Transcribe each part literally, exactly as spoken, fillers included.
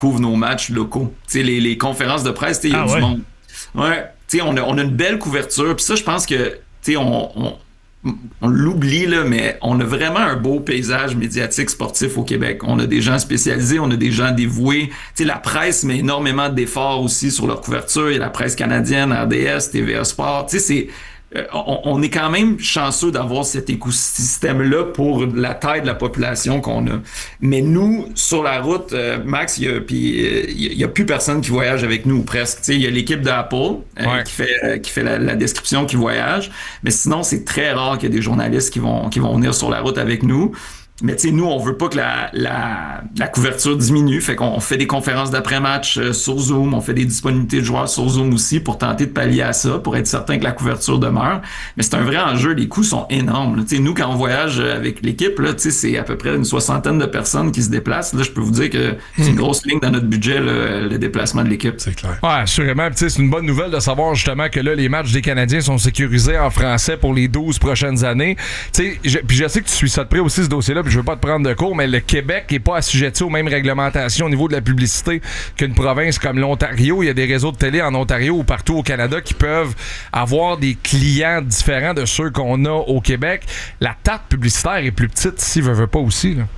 couvrent nos matchs locaux. Tu sais, les, les conférences de presse, il y a Ah, du ouais. monde. Ouais, tu sais, on a, on a une belle couverture. Puis ça, je pense que, tu sais, on, on, on l'oublie, là, mais on a vraiment un beau paysage médiatique sportif au Québec. On a des gens spécialisés, on a des gens dévoués. Tu sais, la presse met énormément d'efforts aussi sur leur couverture. Il y a la presse canadienne, R D S, T V A Sport. Tu sais, c'est... Euh, on, on est quand même chanceux d'avoir cet écosystème-là pour la taille de la population qu'on a. Mais nous, sur la route, euh, Max, il y a, puis, euh, il y a plus personne qui voyage avec nous, presque. Tu sais, il y a l'équipe d'Apple euh, Ouais. qui fait, euh, qui fait la, la description, qui voyage. Mais sinon, c'est très rare qu'il y ait des journalistes qui vont, qui vont venir sur la route avec nous. Mais tu sais, nous, on veut pas que la, la, la couverture diminue. Fait qu'on fait des conférences d'après-match euh, sur Zoom. On fait des disponibilités de joueurs sur Zoom aussi pour tenter de pallier à ça, pour être certain que la couverture demeure. Mais c'est un vrai enjeu. Les coûts sont énormes. Tu sais, nous, quand on voyage avec l'équipe, là, tu sais, c'est à peu près une soixantaine de personnes qui se déplacent. Là, je peux vous dire que c'est une grosse ligne dans notre budget, là, le déplacement de l'équipe. C'est clair. Ouais, assurément. Puis, tu sais, c'est une bonne nouvelle de savoir justement que là, les matchs des Canadiens sont sécurisés en français pour les douze prochaines années. Tu sais, je- puis je sais que tu suis ça de près aussi, ce dossier-là, puis je veux pas te prendre de cours, mais le Québec n'est pas assujetti aux mêmes réglementations au niveau de la publicité qu'une province comme l'Ontario. Il y a des réseaux de télé en Ontario ou partout au Canada qui peuvent avoir des clients différents de ceux qu'on a au Québec. La tarte publicitaire est plus petite ici, veut, veut pas aussi, là.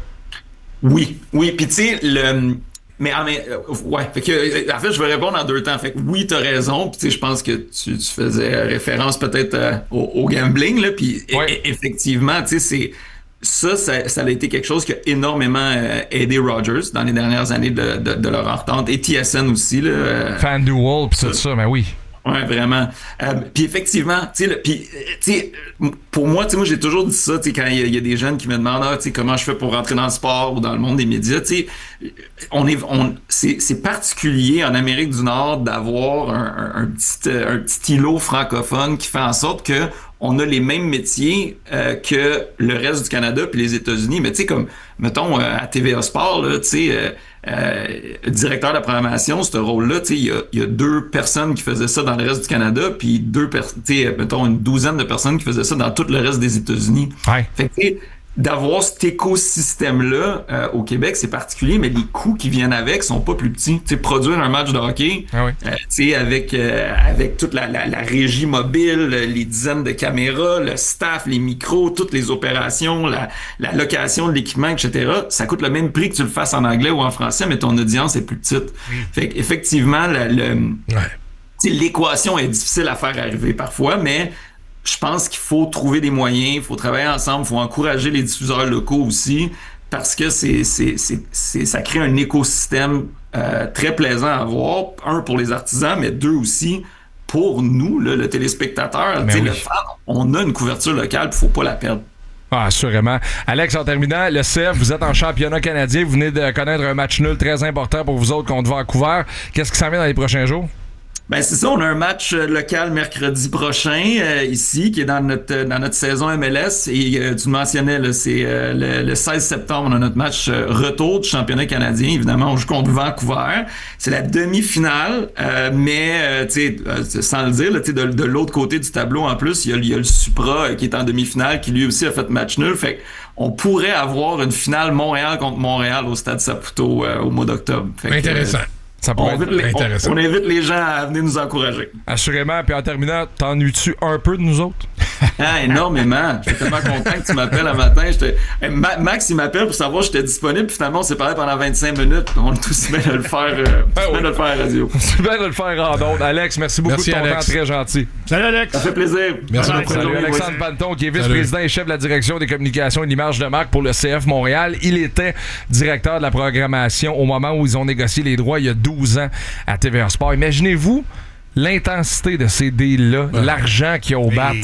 Oui, oui. Puis tu sais, le... Mais, ah, mais euh, ouais, fait que, en fait, je vais répondre en deux temps. Fait que oui, t'as raison. Puis tu sais, je pense que tu, tu faisais référence peut-être euh, au, au gambling, là. Puis Ouais. e- effectivement, tu sais, c'est... Ça, ça, ça a été quelque chose qui a énormément euh, aidé Rogers dans les dernières années de, de, de leur entente. Et T S N aussi, là. euh, FanDuel, pis tout ça, mais oui. Ouais, vraiment. Euh, puis effectivement, tu sais, le- puis euh, tu sais, pour moi, tu sais, moi j'ai toujours dit ça, tu sais, quand il y, a- il y a des jeunes qui me demandent, ah, tu sais, comment je fais pour rentrer dans le sport ou dans le monde des médias, tu sais, on est, on, c'est, c'est particulier en Amérique du Nord d'avoir un, un, un petit, euh, un petit îlot francophone qui fait en sorte que on a les mêmes métiers euh, que le reste du Canada puis les États-Unis. Mais tu sais, comme, mettons, euh, à T V A Sport, là, tu sais, euh, euh, directeur de la programmation, ce rôle-là, tu sais, il y a, il y a deux personnes qui faisaient ça dans le reste du Canada, puis deux personnes, tu sais, mettons, une douzaine de personnes qui faisaient ça dans tout le reste des États-Unis. Ouais. Fait que, tu sais, d'avoir cet écosystème-là euh, au Québec, c'est particulier, mais les coûts qui viennent avec sont pas plus petits. Tu sais, produire un match de hockey, Ah oui. euh, tu sais, avec, euh, avec toute la, la, la régie mobile, les dizaines de caméras, le staff, les micros, toutes les opérations, la, la location de l'équipement, et cetera, ça coûte le même prix que tu le fasses en anglais ou en français, mais ton audience est plus petite. Fait qu'effectivement, le, le, Ouais. tu sais, l'équation est difficile à faire arriver parfois, mais je pense qu'il faut trouver des moyens, il faut travailler ensemble, il faut encourager les diffuseurs locaux aussi, parce que c'est, c'est, c'est, c'est, ça crée un écosystème euh, très plaisant à voir. Un, pour les artisans, mais deux aussi pour nous, là, le téléspectateur. Ben Tu sais, oui. le fan, on a une couverture locale, il ne faut pas la perdre. Ah, assurément. Alex, en terminant, le C F, vous êtes en championnat canadien. Vous venez de connaître un match nul très important pour vous autres contre Vancouver. Qu'est-ce qui s'en vient dans les prochains jours? Ben c'est ça, on a un match euh, local mercredi prochain euh, ici, qui est dans notre euh, dans notre saison M L S. Et euh, tu le mentionnais, là, c'est euh, le, le seize septembre, on a notre match euh, retour du championnat canadien. Évidemment, on joue contre Vancouver. C'est la demi-finale, euh, mais euh, tu sais, euh, sans le dire, là, tu sais, de, de l'autre côté du tableau, en plus, il y a, il y a le Supra euh, qui est en demi-finale, qui lui aussi a fait match nul. Fait on pourrait avoir une finale Montréal contre Montréal au Stade Saputo euh, au mois d'octobre. Fait que, Intéressant. euh, Ça on, pourrait invite être les, intéressant. on, on invite les gens à venir nous encourager. assurément. Puis en terminant, t'ennuies-tu un peu de nous autres? Ah, énormément. Je suis tellement content que tu m'appelles un matin. J'étais- Eh, Ma- Max, il m'appelle pour savoir si j'étais disponible. Puis finalement, on s'est parlé pendant vingt-cinq minutes. On est tous bien de le faire, euh, Ah tous bien oui. de le faire à la radio. C'est bien de le faire en ondes. Alex, merci beaucoup Merci, de ton Alex. temps, très gentil. Salut, Alex. Ça fait plaisir. Merci Bonne beaucoup. journée, Salut, moi aussi. Alexandre Panton, qui est Salut. vice-président et chef de la direction des communications et de l'image de marque pour le C F Montréal. Il était directeur de la programmation au moment où ils ont négocié les droits il y a douze ans à T V A Sport. Imaginez-vous l'intensité de ces deals-là, Ouais. l'argent qu'il y a au bat.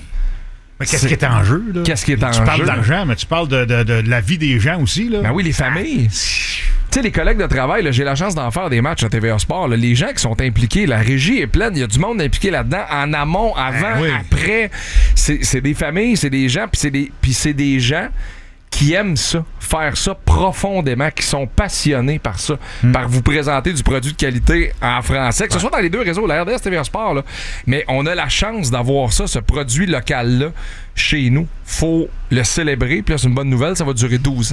Mais qu'est-ce C'est- qui est en jeu, là? Qu'est-ce qui est en Tu parles jeu? d'argent, mais tu parles de, de, de, de la vie des gens aussi, là. Ben oui, les familles. Tu sais, les collègues de travail, là, j'ai la chance d'en faire des matchs à T V A Sport. Là. Les gens qui sont impliqués, la régie est pleine, il y a du monde impliqué là-dedans, en amont, avant, Ben oui. après. C'est, c'est des familles, c'est des gens, puis c'est des, puis c'est des gens qui aiment ça, faire ça profondément, qui sont passionnés par ça, par vous présenter du produit de qualité en français, que ce soit dans les deux réseaux, la R D S, T V A Sport, là. Mais on a la chance d'avoir ça, ce produit local-là, chez nous. Faut le célébrer, puis là, c'est une bonne nouvelle, ça va durer douze ans.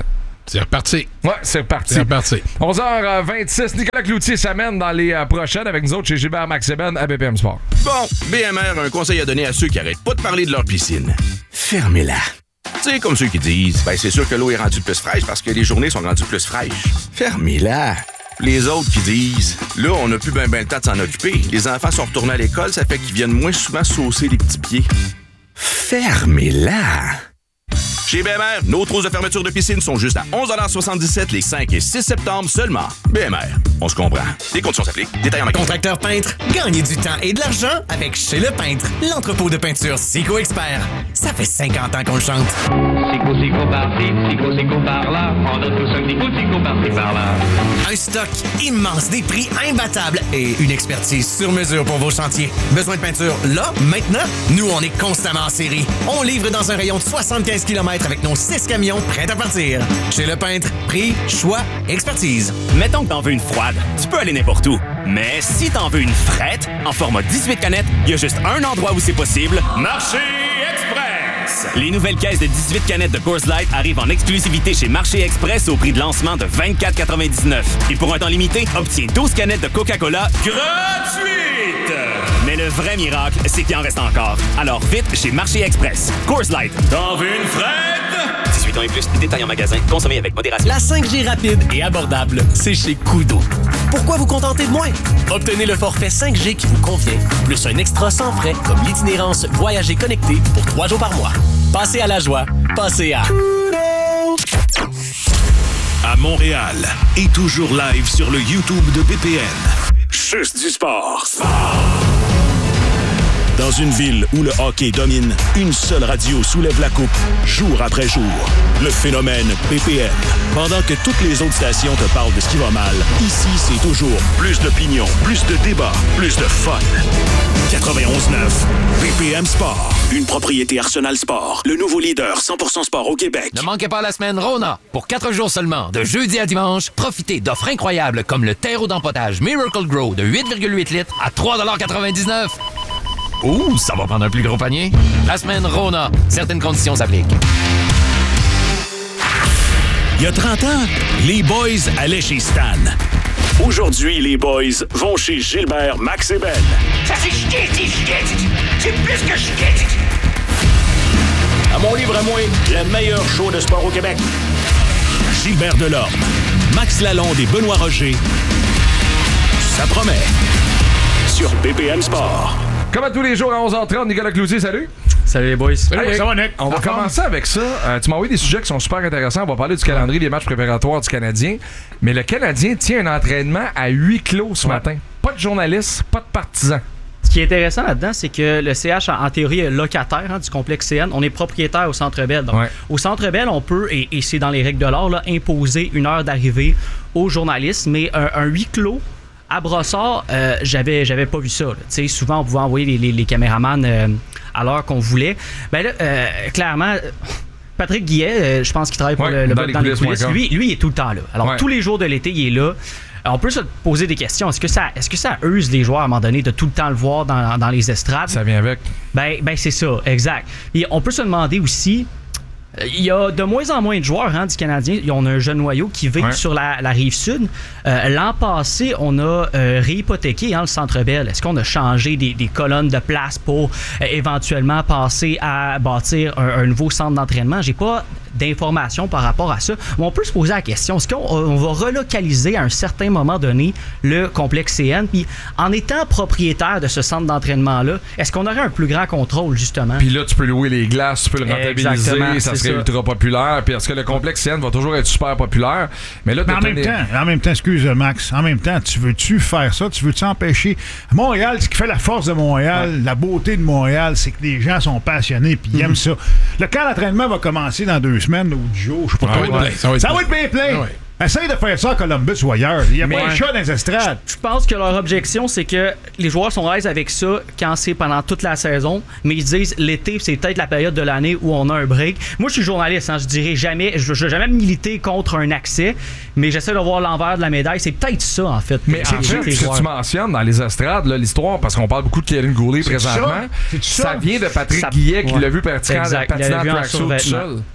C'est reparti. Ouais, c'est reparti. C'est reparti. onze heures vingt-six, Nicolas Cloutier s'amène dans les euh, prochaines avec nous autres chez Gilbert Maxeben à B P M Sport. Bon, B M R a un conseil à donner à ceux qui arrêtent pas de parler de leur piscine. Fermez-la. Tu sais, comme ceux qui disent, ben c'est sûr que l'eau est rendue plus fraîche parce que les journées sont rendues plus fraîches. Fermez-la. Les autres qui disent, là, on n'a plus ben ben le temps de s'en occuper. Les enfants sont retournés à l'école, ça fait qu'ils viennent moins souvent saucer les petits pieds. Fermez-la. Chez B M R, nos trousses de fermeture de piscine sont juste à onze soixante-dix-sept les cinq et six septembre seulement. B M R, on se comprend. Les conditions s'appliquent. Détails en magasin. Contracteur peintre, gagnez du temps et de l'argent avec Chez Le Peintre, l'entrepôt de peinture Sico Expert. Ça fait cinquante ans qu'on le chante. Sico, sico par-ci, sico, sico par-là. On donne tous un petit coup de sico par-ci, par-là. Un stock immense, des prix imbattables et une expertise sur mesure pour vos chantiers. Besoin de peinture là, maintenant? Nous, on est constamment en série. On livre dans un rayon de soixante-quinze kilomètres avec nos six camions prêts à partir. Chez Le Peintre, prix, choix, expertise. Mettons que t'en veux une froide, tu peux aller n'importe où. Mais si t'en veux une frette, en format dix-huit canettes, il y a juste un endroit où c'est possible. Marché Express! Les nouvelles caisses de dix-huit canettes de Coors Light arrivent en exclusivité chez Marché Express au prix de lancement de vingt-quatre quatre-vingt-dix-neuf. Et pour un temps limité, obtiens douze canettes de Coca-Cola gratuites! Mais le vrai miracle, c'est qu'il en reste encore. Alors vite chez Marché Express. Coors Light. T'en veux une frette? dix-huit ans et plus, détails en magasin. Consommez avec modération. La cinq G rapide et abordable, c'est chez Koodo. Pourquoi vous contenter de moins? Obtenez le forfait cinq G qui vous convient, plus un extra sans frais comme l'itinérance Voyager connecté pour trois jours par mois. Passez à la joie. Passez à Koodo. À Montréal et toujours live sur le YouTube de B P N. Juste du sport. Dans une ville où le hockey domine, une seule radio soulève la coupe, jour après jour. Le phénomène B P M. Pendant que toutes les autres stations te parlent de ce qui va mal, ici, c'est toujours plus d'opinion, plus de débats, plus de fun. quatre-vingt-onze neuf, B P M Sport. Une propriété Arsenal Sport. Le nouveau leader cent pour cent sport au Québec. Ne manquez pas la semaine Rona. Pour quatre jours seulement, de jeudi à dimanche, profitez d'offres incroyables comme le terreau d'empotage Miracle Grow de huit virgule huit litres à trois quatre-vingt-dix-neuf. Ouh, ça va prendre un plus gros panier. La semaine Rona. Certaines conditions s'appliquent. Il y a trente ans, les Boys allaient chez Stan. Aujourd'hui, les Boys vont chez Gilbert Maxeben. Ça c'est chier, c'est chier, c'est plus que chier. À mon livre à moi, le meilleur show de sport au Québec. Gilbert Delorme, Max Lalonde et Benoît Roger. Ça promet. Sur B P M Sport. Comme à tous les jours à onze heures trente, Nicolas Cloutier, salut! Salut les boys. Salut, hey, ça va, Nick? On va commencer avec ça. Euh, tu m'as envoyé des sujets qui sont super intéressants. On va parler du calendrier des matchs préparatoires du Canadien. Mais le Canadien tient un entraînement à huis clos ce ouais. matin. Pas de journalistes, pas de partisans. Ce qui est intéressant là-dedans, c'est que le C H, en théorie, est locataire hein, du complexe C N. On est propriétaire au Centre Bell. Donc, ouais. Au Centre Bell, on peut, et, et c'est dans les règles de l'art, là, imposer une heure d'arrivée aux journalistes. Mais un, un huis clos à Brossard, euh, j'avais, j'avais pas vu ça. Souvent, on pouvait envoyer les, les, les caméramans euh, à l'heure qu'on voulait. Ben là, euh, clairement, Patrick Guillet, euh, je pense qu'il travaille pour ouais, le, le dans, les, dans coulisses, les coulisses. Lui, lui, il est tout le temps là. Alors, ouais. tous les jours de l'été, il est là. Alors, on peut se poser des questions. Est-ce que ça, est-ce que ça use les joueurs à un moment donné de tout le temps le voir dans, dans les estrades? Ça vient avec. Ben, ben c'est ça, exact. Et on peut se demander aussi. Il y a de moins en moins de joueurs hein, du Canadien. On a un jeune noyau qui vit ouais. sur la, la rive sud. Euh, l'an passé, on a euh, réhypothéqué hein, le Centre Bell. Est-ce qu'on a changé des, des colonnes de place pour euh, éventuellement passer à bâtir un, un nouveau centre d'entraînement? J'ai pas d'informations par rapport à ça. Mais on peut se poser la question, est-ce qu'on on va relocaliser à un certain moment donné le complexe C N? Puis en étant propriétaire de ce centre d'entraînement-là, est-ce qu'on aurait un plus grand contrôle, justement? Puis là, tu peux louer les glaces, tu peux le rentabiliser, ça serait ça. ultra populaire. Puis est-ce que le complexe C N va toujours être super populaire? Mais là, Mais en même des... temps, en même temps, excuse Max, en même temps, tu veux-tu faire ça? Tu veux-tu empêcher? Montréal, ce qui fait la force de Montréal, ouais. la beauté de Montréal, c'est que les gens sont passionnés puis ils mm-hmm. aiment ça. Le camp d'entraînement va commencer dans deux semaines ou dix jours, je sais pas ah, trop. Ouais, ça va être, ça va être bien plein. Ouais. Essaye de faire ça à Columbus ou ailleurs. Il y a mais pas de chat dans les estrades. Je pense que leur objection, c'est que les joueurs sont à l'aise avec ça quand c'est pendant toute la saison, mais ils disent l'été, c'est peut-être la période de l'année où on a un break. Moi, je suis journaliste, hein, je dirais jamais, je n'ai jamais milité contre un accès, mais j'essaie de voir l'envers de la médaille. C'est peut-être ça, en fait. Mais en fait, ce que tu mentionnes dans les estrades, là, l'histoire, parce qu'on parle beaucoup de Kevin Goulet présentement, ça? ça vient de Patrick ça... Guillet qui ouais. l'a vu pratiquer en patinant en tracksuit tout seul.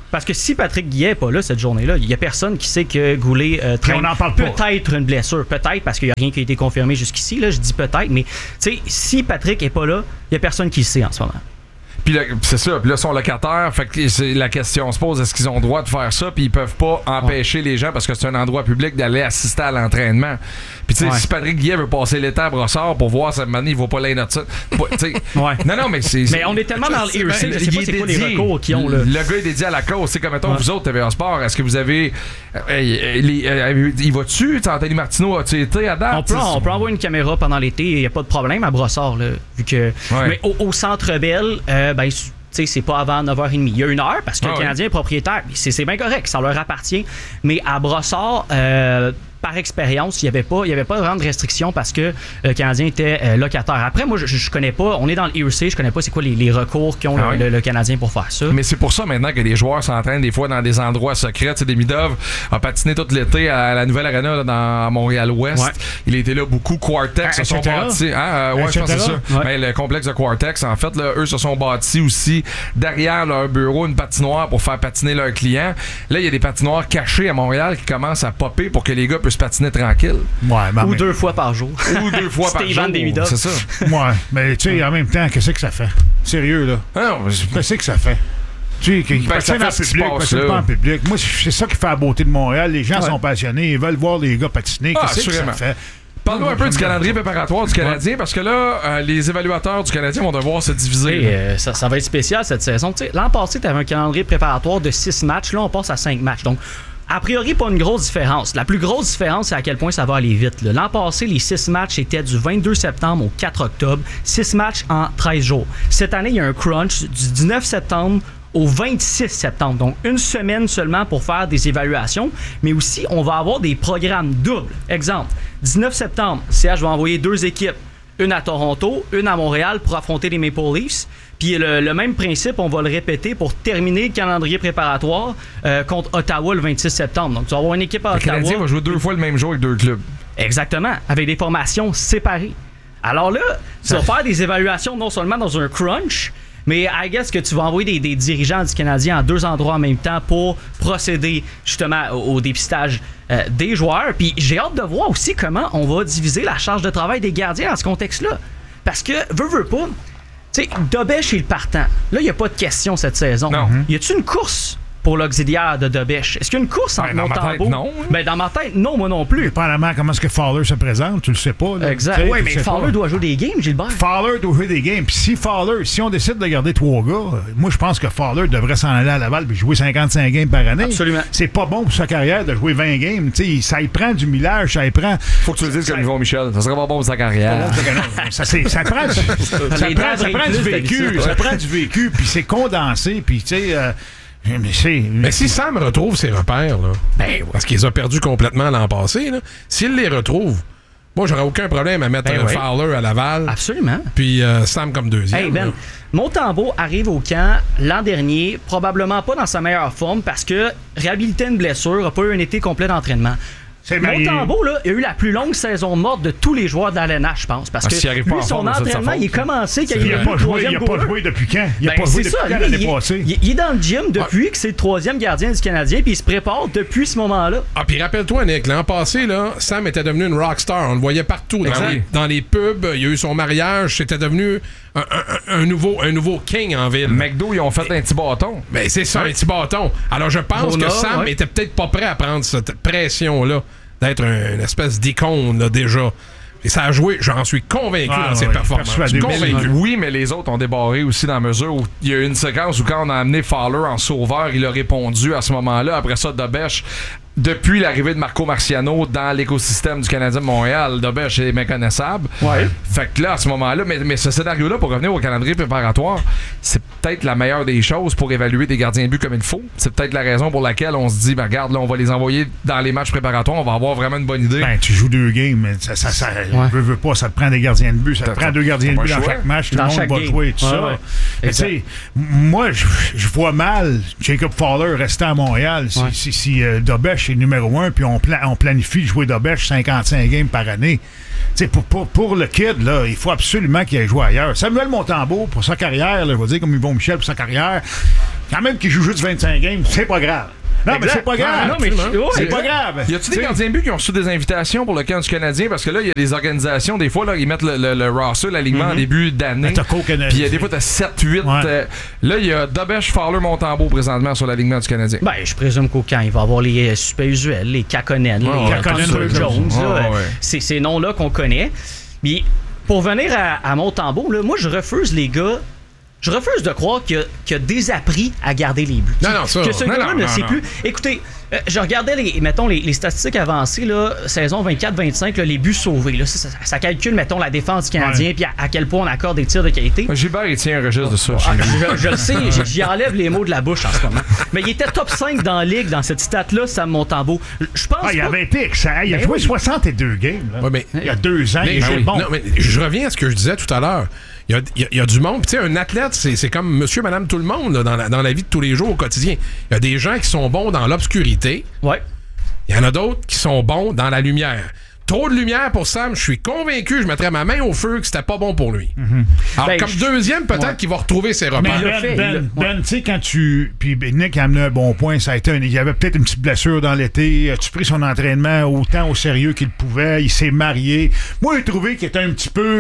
Parce que si Patrick Guillet n'est pas là cette journée-là, il n'y a personne qui sait que Goulet euh, traîne peut-être une blessure. Peut-être, parce qu'il n'y a rien qui a été confirmé jusqu'ici. Là, je dis peut-être, mais si Patrick n'est pas là, il n'y a personne qui le sait en ce moment. Puis là, c'est ça, puis là, ils sont locataires, fait que c'est, la question se pose, est-ce qu'ils ont le droit de faire ça, puis ils peuvent pas empêcher ouais. les gens, parce que c'est un endroit public, d'aller assister à l'entraînement. Puis tu sais, ouais. si Patrick Guillet veut passer l'été à Brossard pour voir cette manière, il va pas l'aider notre ça. Ouais. Non, non, mais c'est... Mais on est tellement dans le E R C, je sais pas c'est quoi les recours qu'ils ont, là. Le gars est dédié à la cause, c'est comme, mettons, ouais. vous autres, T V A Sport, est-ce que vous avez... Euh, les, euh, il va-tu, Anthony Martineau, as-tu été à date? On peut, on peut envoyer une caméra pendant l'été, il n'y a pas de problème à Brossard, là, vu que... Ouais. Mais au, au Centre Bell, euh, ben... T'sais, c'est pas avant neuf heures trente. Il y a une heure parce que ah, le Canadien ouais. est propriétaire. C'est, c'est bien correct, ça leur appartient. Mais à Brossard, euh, par expérience, il n'y avait pas, il y avait pas vraiment de restrictions parce que le Canadien était euh, locataire. Après, moi, je, je connais pas, on est dans le E R C, je connais pas c'est quoi les, les recours qu'ont ah, le, oui. le, le Canadien pour faire ça. Mais c'est pour ça maintenant que les joueurs s'entraînent des fois dans des endroits secrets. Tu sais, Demidov a patiné tout l'été à la nouvelle arena là, dans Montréal-Ouest. Ouais. Il était là beaucoup. Quartex se sont bâtis. Hein? Euh, ouais, je pense que c'est ça. Ouais. Ben, le complexe de Quartex, en fait, là, eux se sont bâtis aussi derrière leur bureau une patinoire pour faire patiner leurs clients. Là, il y a des patinoires cachées à Montréal qui commencent à popper pour que les gars puissent patiner tranquille. Ouais, ben, Ou mais... deux fois par jour. Ou deux fois par jour. C'est ça. Ouais, mais tu sais, en même temps, qu'est-ce que ça fait? Sérieux, là. Ah, non, qu'est-ce que ça fait? Tu sais, qu'ils patinent en public, patinent pas en public. Moi, c'est ça qui fait la beauté de Montréal. Les gens ouais. sont passionnés, ils veulent voir les gars patiner. Ah, qu'est-ce que ça fait? Parle-nous un peu du calendrier préparatoire du Canadien, ouais. parce que là, euh, les évaluateurs du Canadien vont devoir se diviser. Euh, ça, ça va être spécial cette saison. T'sais, l'an passé, tu avais un calendrier préparatoire de six matchs. Là, on passe à cinq matchs. Donc, a priori, pas une grosse différence. La plus grosse différence, c'est à quel point ça va aller vite. Là. L'an passé, les six matchs étaient du vingt-deux septembre au quatre octobre. six matchs en treize jours. Cette année, il y a un crunch du dix-neuf septembre au vingt-six septembre. Donc, une semaine seulement pour faire des évaluations. Mais aussi, on va avoir des programmes doubles. Exemple, dix-neuf septembre, C H va envoyer deux équipes. Une à Toronto, une à Montréal pour affronter les Maple Leafs. Puis le, le même principe, on va le répéter pour terminer le calendrier préparatoire euh, contre Ottawa le vingt-six septembre. Donc, tu vas avoir une équipe à le Ottawa. Le Canadien va jouer deux fois le même jour avec deux clubs. Exactement, avec des formations séparées. Alors là, tu vas faire des évaluations non seulement dans un crunch, mais I guess que tu vas envoyer des, des dirigeants du Canadien à deux endroits en même temps pour procéder justement au, au dépistage euh, des joueurs. Puis j'ai hâte de voir aussi comment on va diviser la charge de travail des gardiens dans ce contexte-là. Parce que, veux, veux pas, tu sais, Dobèche est le partant. Là, il n'y a pas de question cette saison. Non. Y a-tu une course pour l'auxiliaire de Dobèche? Est-ce qu'il y a une course entre ben, Montembeault? Non. Ben, dans ma tête, non, moi non plus. Dépendamment comment est-ce que Fowler se présente, tu le sais pas. Là. Exact. Oui, mais Fowler pas. doit jouer des games, Gilbert. Fowler doit jouer des games. Puis si Fowler, si on décide de garder trois gars, moi je pense que Fowler devrait s'en aller à Laval et jouer cinquante-cinq games par année. Absolument. C'est pas bon pour sa carrière de jouer vingt games. T'sais, ça y prend du millage, ça y prend. Faut que tu le dises comme Yvon Michel. Ça serait pas bon pour sa carrière. ça, c'est, ça prend du, ça prend, ça prend du vécu. Ça prend du vécu. Puis c'est condensé. Puis tu sais. Euh, Mais, c'est... mais si Sam retrouve ses repères, là, ben, parce qu'il les a perdus complètement l'an passé, là, s'il les retrouve, moi, j'aurais aucun problème à mettre ben un oui. Fowler à Laval. Absolument. Puis euh, Sam comme deuxième. Hey Ben, Montembeault arrive au camp l'an dernier, probablement pas dans sa meilleure forme parce que réhabilité une blessure, n'a pas eu un été complet d'entraînement. Montembeault, là, il a eu la plus longue saison morte de tous les joueurs d'A L N H, je pense. Parce ah, que lui, son entraînement, il est commencé quand il n'a pas joué. Il n'a pas joué depuis quand? Il n'a ben, pas joué depuis ça, quand l'année passée? Il, il est dans le gym depuis ouais. que c'est le troisième gardien du Canadien, puis il se prépare depuis ce moment-là. Ah, puis rappelle-toi, Nick, l'an passé, là, Sam était devenu une rockstar. On le voyait partout. Dans les, dans les pubs, il y a eu son mariage. C'était devenu un, un, un, nouveau, un nouveau king en ville. McDo, ils ont fait un petit bâton. Ben, c'est ça, un petit bâton. Alors, je pense Rona, que Sam ouais. était peut-être pas prêt à prendre cette pression-là. D'être une espèce d'icône, là, déjà. Et ça a joué, j'en suis convaincu ah, dans ses ouais, performances. Convaincu. Oui, mais les autres ont débarré aussi dans la mesure où il y a eu une séquence où quand on a amené Fowler en sauveur, il a répondu à ce moment-là. Après ça, Dobèche, depuis l'arrivée de Marco Marciano dans l'écosystème du Canadien de Montréal, Dobèche est méconnaissable. Ouais. Fait que là, à ce moment-là, mais, mais ce scénario-là, pour revenir au calendrier préparatoire, c'est peut-être la meilleure des choses pour évaluer des gardiens de but comme il faut. C'est peut-être la raison pour laquelle on se dit, ben regarde, là, on va les envoyer dans les matchs préparatoires, on va avoir vraiment une bonne idée. Ben, tu joues deux games, mais ça, ça, ça ouais. veut, veut pas, ça te prend des gardiens de but, ça te prend deux gardiens de but dans chaque match, tout le monde va game. jouer, tout ouais, ça. Ouais. Mais tu sais, moi, je vois mal Jacob Fowler rester à Montréal si, ouais. si, si euh, Dobèche est numéro un, puis on, pla- on planifie de jouer Dobèche cinquante-cinq games par année. Pour, pour, pour le kid, là, il faut absolument qu'il aille jouer ailleurs. Samuel Montembeault, pour sa carrière, là, je vais dire comme Yvon Michel, pour sa carrière, Quand même qu'il joue juste vingt-cinq games, c'est pas grave. Non, exact. mais c'est pas grave. Ah, non, mais c'est pas grave. Y a-tu des gardiens de but qui ont reçu des invitations pour le camp du Canadien? Parce que là, il y a des organisations, des fois, là, ils mettent le, le, le roster, l'alignement mm-hmm. en début d'année. Puis des fois, t'as sept huit. Ouais. Euh, là, il y a Dobesh, Fowler, Montembeau présentement sur l'alignement du Canadien. Ben, je présume qu'au camp, il va y avoir les super usuels, les Kakonen, oh, les Kakonen Jones. Oh, là, ouais. C'est ces noms-là qu'on connaît. Puis, pour venir à, à Montembeau, là, moi, je refuse, les gars. Je refuse de croire qu'il a, qu'il a désappris à garder les buts. Non, non, ça. Que ce gars-là ne sait non. plus. Écoutez, euh, je regardais les, mettons, les, les statistiques avancées, là, saison vingt-quatre vingt-cinq, là, les buts sauvés. Là, ça, ça, ça calcule, mettons, la défense du Canadien, puis à, à quel point on accorde des tirs de qualité. Gilbert, il tient un registre de ça. Ah, je, je le sais, j'y enlève les mots de la bouche en ce moment. Mais il était top cinq dans la ligue, dans cette stat-là, Sam Montembeau. Je pense ah, il pas... avait été excellent. Il a ben joué oui. soixante-deux games. Là. Ouais, mais, il y a deux ans, mais, il était oui. bon. Non, mais je reviens à ce que je disais tout à l'heure. Il y a, il, y a, il y a du monde. Tu sais, un athlète, c'est, c'est comme monsieur, madame, tout le monde là, dans, la, dans la vie de tous les jours au quotidien. Il y a des gens qui sont bons dans l'obscurité. Ouais. Il y en a d'autres qui sont bons dans la lumière. Trop de lumière pour Sam, je suis convaincu, je mettrais ma main au feu que c'était pas bon pour lui. Mm-hmm. Alors, ben, comme je... deuxième, peut-être ouais. qu'il va retrouver ses repères. Mais Ben, Ben, ben tu sais, quand tu... Puis Nick a amené un bon point, ça a été un... Il y avait peut-être une petite blessure dans l'été. As-tu pris son entraînement autant au sérieux qu'il pouvait? Il s'est marié. Moi, j'ai trouvé qu'il était un petit peu...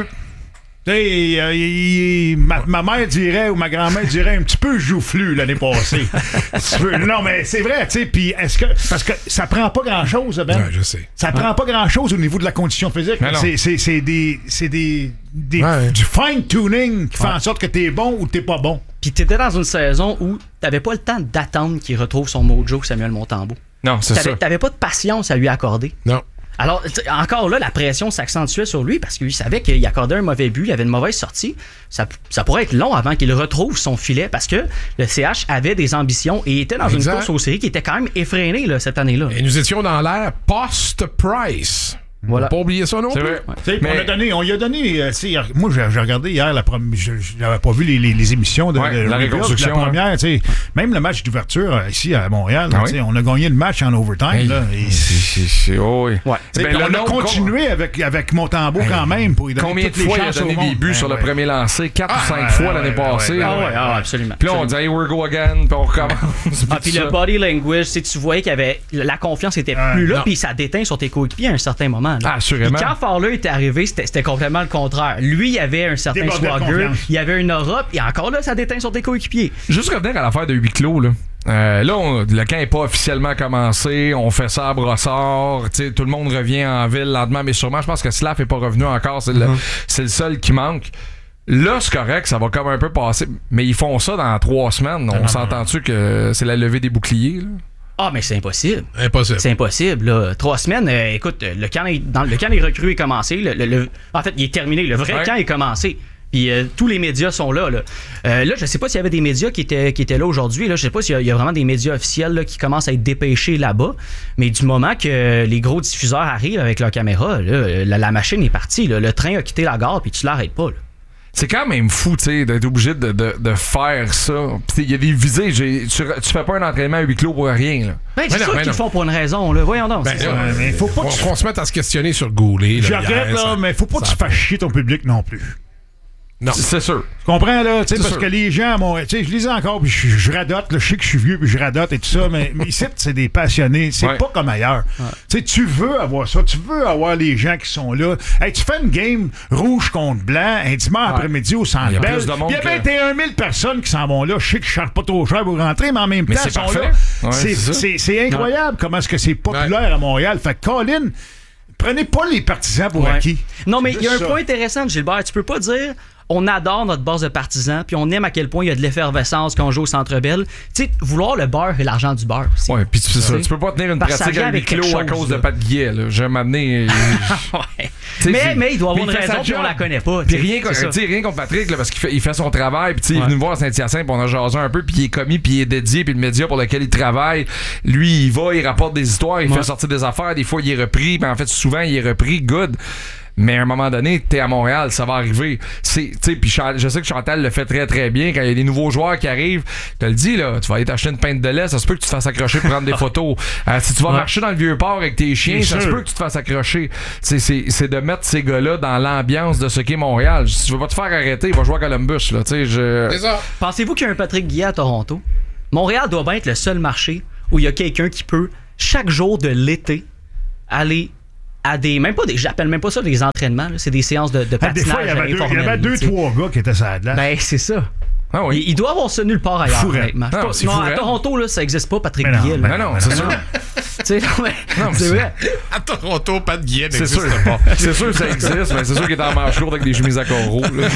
Hey, euh, il, il, ma, ma mère dirait ou ma grand-mère dirait un petit peu joufflu l'année passée. Non, mais c'est vrai, tu sais. Puis est-ce que parce que ça prend pas grand-chose, Ben. Ouais, je sais. Ça prend pas grand-chose au niveau de la condition physique. C'est, c'est, c'est des, c'est des, des ouais. du fine tuning qui ouais. fait en sorte que t'es bon ou t'es pas bon. Puis t'étais dans une saison où t'avais pas le temps d'attendre qu'il retrouve son mojo, Samuel Montembeau. Non, c'est t'avais, ça. T'avais pas de patience à lui accorder. Non. Alors, encore là, la pression s'accentuait sur lui parce qu'il savait qu'il accordait un mauvais but, il avait une mauvaise sortie. Ça, ça pourrait être long avant qu'il retrouve son filet parce que le C H avait des ambitions et était dans exact. Une course aux séries qui était quand même effrénée là, cette année-là. Et nous étions dans l'ère post-Price. Voilà. On n'a pas oublié ça non plus. Ouais. Mais... On, a donné, on lui a donné. Euh, moi, j'ai, j'ai regardé hier, la prom- je n'avais pas vu les, les, les émissions de, ouais, de la reconstruction. La première, hein. Même le match d'ouverture ici à Montréal, ah oui? On a gagné le match en overtime. Hey, là, et c'est, c'est, oh oui. Ouais. Ben, on a continué com- avec, avec Montembeau hey, quand même. Pour combien de fois il a donné des buts ben, sur ouais. le premier lancé? Quatre ou cinq fois l'année passée. Ah oui, absolument. Puis là, on dit hey, we're go again, puis on recommence. Ah, puis le body language, tu voyais qu'il y avait la confiance était plus là, puis ça déteint sur tes coéquipiers à un certain moment. Ah, assurément. Quand Fowler était arrivé, c'était, c'était complètement le contraire. Lui, il avait un certain swagger, il avait une Europe, et encore là, ça déteint sur tes coéquipiers. Juste revenir à l'affaire de huis clos, là. Euh, là, on, le camp n'est pas officiellement commencé. On fait ça à Brossard. Tout le monde revient en ville lentement, mais sûrement, je pense que Slav n'est pas revenu encore. C'est, mm-hmm. le, c'est le seul qui manque. Là, c'est correct, ça va comme un peu passer. Mais ils font ça dans trois semaines. On s'entend-tu que c'est la levée des boucliers, là? Ah, mais c'est impossible. Impossible. C'est impossible, là. Trois semaines, euh, écoute, le camp, est, dans, le camp des recrues est commencé. Le, le, le, en fait, il est terminé. Le vrai ouais. camp est commencé. Puis euh, tous les médias sont là. Là, euh, là je sais pas s'il y avait des médias qui étaient, qui étaient là aujourd'hui. Là, je sais pas s'il y a, il y a vraiment des médias officiels là, qui commencent à être dépêchés là-bas. Mais du moment que les gros diffuseurs arrivent avec leurs caméras, là, la, la machine est partie. Là. Le train a quitté la gare, puis tu l'arrêtes pas. Là. C'est quand même fou, tu sais, d'être obligé de, de, de faire ça. Il y a des visées. J'ai, tu, tu fais pas un entraînement à huis clos pour rien, là. Ben, c'est sûr qu'ils le font pour une raison, là. Voyons donc. Ben, euh, mais faut pas qu'on se mette à se questionner sur Goulet. Je regrette, là, mais faut pas que tu fasses chier ton public non plus. Non. C'est sûr. Tu comprends, là? Tu sais, parce sûr. Que les gens, bon, tu sais, je lisais encore, puis je, je radote, là, je sais que je suis vieux, puis je radote et tout ça, mais, mais ici, c'est des passionnés. C'est ouais. pas comme ailleurs. Ouais. Tu sais, tu veux avoir ça. Tu veux avoir les gens qui sont là. Hey, tu fais une game rouge contre blanc, un dimanche ouais. après-midi au Centre Bell. Il y a vingt et un mille personnes qui s'en vont là. Je sais que je charge pas trop cher pour rentrer, mais en même mais temps, ils sont parfait. là. Ouais, c'est, c'est, c'est, c'est incroyable ouais. comment est-ce que c'est populaire ouais. à Montréal. Fait que Colin, prenez pas les partisans pour ouais. acquis. Non, mais il y a un ça. point intéressant de Gilbert. Tu peux pas dire... On adore notre base de partisans, puis on aime à quel point il y a de l'effervescence quand on joue au Centre Bell. Tu sais, vouloir le beurre et l'argent du beurre aussi. Ouais, puis c'est ça. Tu peux pas tenir une Parce pratique à huis clos à cause là. de Pat Guillet. Là. Je vais m'amener. ouais. mais, mais il doit avoir une raison, puis on la connaît pas. Puis rien, rien contre Patrick, là, parce qu'il fait, il fait son travail, puis ouais. il est venu me voir à Saint-Hyacinthe, puis on a jasé un peu, puis il est commis, puis il est dédié, puis le média pour lequel il travaille, lui, il va, il rapporte des histoires, il ouais. fait sortir des affaires, des fois il est repris, mais en fait, souvent il est repris, good. Mais à un moment donné, t'es à Montréal, ça va arriver. C'est, tu sais, puis je sais que Chantal le fait très très bien. Quand il y a des nouveaux joueurs qui arrivent, tu te le dis, là, tu vas aller t'acheter une pinte de lait, ça se peut que tu te fasses accrocher pour prendre des photos. Euh, si tu vas ouais. marcher dans le Vieux-Port avec tes chiens, c'est ça sûr. se peut que tu te fasses accrocher. C'est, c'est, c'est de mettre ces gars-là dans l'ambiance de ce qu'est Montréal. Si tu veux pas te faire arrêter, il va jouer à Columbus, là, tu sais. Je... C'est ça. Pensez-vous qu'il y a un Patrick Guillet à Toronto? Montréal doit bien être le seul marché où il y a quelqu'un qui peut, chaque jour de l'été, aller à des... Même pas des... J'appelle même pas ça des entraînements, là, c'est des séances de, de patinage. Des fois, il y avait deux, il y avait deux trois gars qui étaient sur la glace. Ben, c'est ça. Ah oui. Il, il doit avoir ça nulle part ailleurs, Fourette. honnêtement. Non, Pas, c'est non à fourette. Toronto, là, ça n'existe pas, Patrick Mais non, Guillet. Mais non, c'est sûr. Tu sais, non, mais, Non, mais c'est vrai. À Toronto, pas de Guillet C'est n'existe sûr, pas. c'est sûr que ça existe, mais c'est sûr qu'il est en manche courte avec des chemises à coraux. là.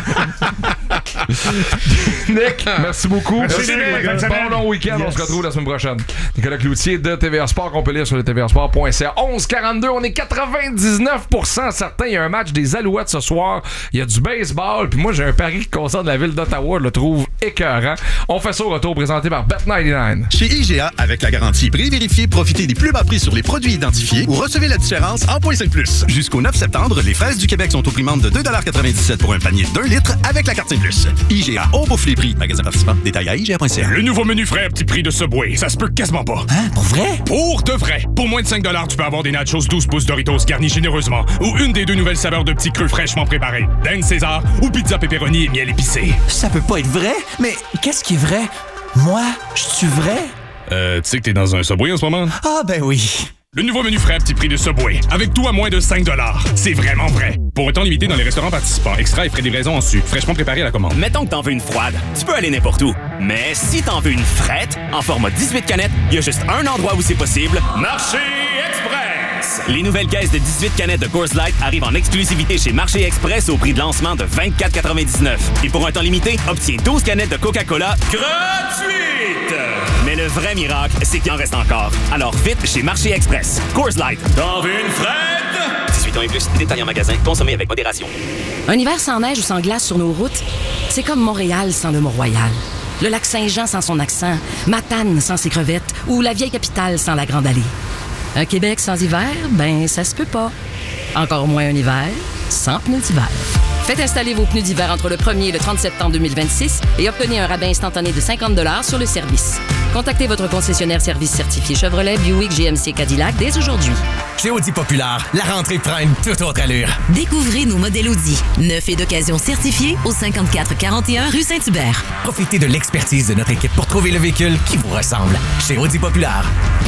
Nick, merci beaucoup. Merci, Nick. Bonne Bon semaine. long week-end. Yes. On se retrouve la semaine prochaine. Nicolas Cloutier de T V A Sport, qu'on peut lire sur le T V A Sport point C A. onze quarante-deux, on est quatre-vingt-dix-neuf pour cent certains. Il y a un match des Alouettes ce soir. Il y a du baseball. Puis moi, j'ai un pari qui concerne la ville d'Ottawa. Je le trouve écœurant. On fait ça au retour, présenté par Bet quatre-vingt-dix-neuf. Chez I G A, avec la garantie prix vérifié, profitez des plus bas prix sur les produits identifiés ou recevez la différence en points cinq plus. Jusqu'au neuf septembre, les fraises du Québec sont au prix membre de deux quatre-vingt-dix-sept pour un panier d'un litre avec la carte cinq plus. I G A, on bouffe les prix. Magasin participant, détail à I G A point C A. Le nouveau menu frais à petit prix de Subway, ça se peut quasiment pas. Hein? Pour vrai? Pour de vrai. Pour moins de cinq tu peux avoir des nachos douze pouces Doritos garnis généreusement ou une des deux nouvelles saveurs de petits creux fraîchement préparés. Dan César ou pizza pepperoni et miel épicé. Ça peut pas être vrai? Mais qu'est-ce qui est vrai? Moi, je suis vrai? Euh, tu sais que t'es dans un Subway en ce moment? Ah, ben oui. Le nouveau menu frais à petit prix de Subway. Avec tout à moins de cinq C'est vraiment vrai. Pour un temps limité dans les restaurants participants. Extra et frais de livraison en sucre. Fraîchement préparé à la commande. Mettons que t'en veux une froide, tu peux aller n'importe où. Mais si t'en veux une frette, en format dix-huit canettes, il y a juste un endroit où c'est possible. Marché Express! Les nouvelles caisses de dix-huit canettes de Coors Light arrivent en exclusivité chez Marché Express au prix de lancement de vingt-quatre quatre-vingt-dix-neuf. Et pour un temps limité, obtiens douze canettes de Coca-Cola gratuites! Mais le vrai miracle, c'est qu'il en reste encore. Alors vite chez Marché Express. Coors Light. T'en veux une frette? dix-huit ans et plus. Détail en magasin. Consommez avec modération. Un hiver sans neige ou sans glace sur nos routes, c'est comme Montréal sans le Mont-Royal. Le lac Saint-Jean sans son accent, Matane sans ses crevettes ou la vieille capitale sans la Grande Allée. Un Québec sans hiver, ben ça se peut pas. Encore moins un hiver sans pneus d'hiver. Faites installer vos pneus d'hiver entre le premier et le trente septembre deux mille vingt-six et obtenez un rabais instantané de cinquante dollars sur le service. Contactez votre concessionnaire service certifié Chevrolet, Buick, G M C, Cadillac dès aujourd'hui. Chez Audi Populaire, la rentrée prend une toute autre allure. Découvrez nos modèles Audi, neuf et d'occasion certifiés au cinquante-quatre quarante et un rue Saint-Hubert. Profitez de l'expertise de notre équipe pour trouver le véhicule qui vous ressemble. Chez Audi Populaire.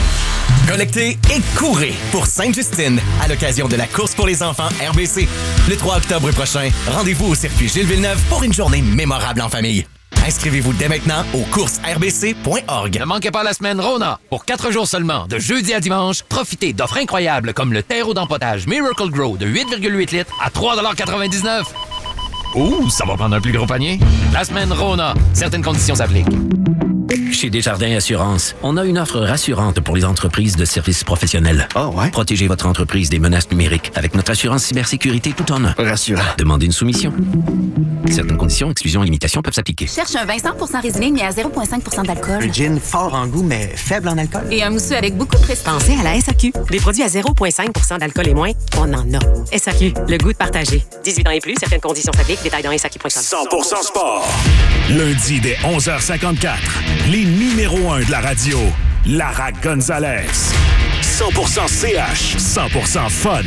Collectez et courez pour Sainte-Justine à l'occasion de la course pour les enfants R B C. Le trois octobre prochain, rendez-vous au circuit Gilles Villeneuve pour une journée mémorable en famille. Inscrivez-vous dès maintenant au courses r b c point org. Ne manquez pas la semaine Rona. Pour quatre jours seulement, de jeudi à dimanche, profitez d'offres incroyables comme le terreau d'empotage Miracle Grow de huit virgule huit litres à trois quatre-vingt-dix-neuf. Ouh, ça va prendre un plus gros panier. La semaine Rona. Certaines conditions s'appliquent. Chez Desjardins Assurance, on a une offre rassurante pour les entreprises de services professionnels. Oh ouais? Protégez votre entreprise des menaces numériques avec notre assurance cybersécurité tout en un. Rassurant. Demandez une soumission. Certaines conditions, exclusions et limitations peuvent s'appliquer. Cherche un vin cent pour cent résineux mais à zéro virgule cinq pour cent d'alcool. Un gin fort en goût, mais faible en alcool. Et un mousseux avec beaucoup de prestige. Pensez à la S A Q. Des produits à zéro virgule cinq pour cent d'alcool et moins, on en a. S A Q, le goût de partager. dix-huit ans et plus, certaines conditions s'appliquent. Détails dans S A Q point com. cent pour cent sport. Lundi dès onze heures cinquante-quatre. Les numéros un de la radio. Lara Gonzalez. cent pour cent C H. cent pour cent fun.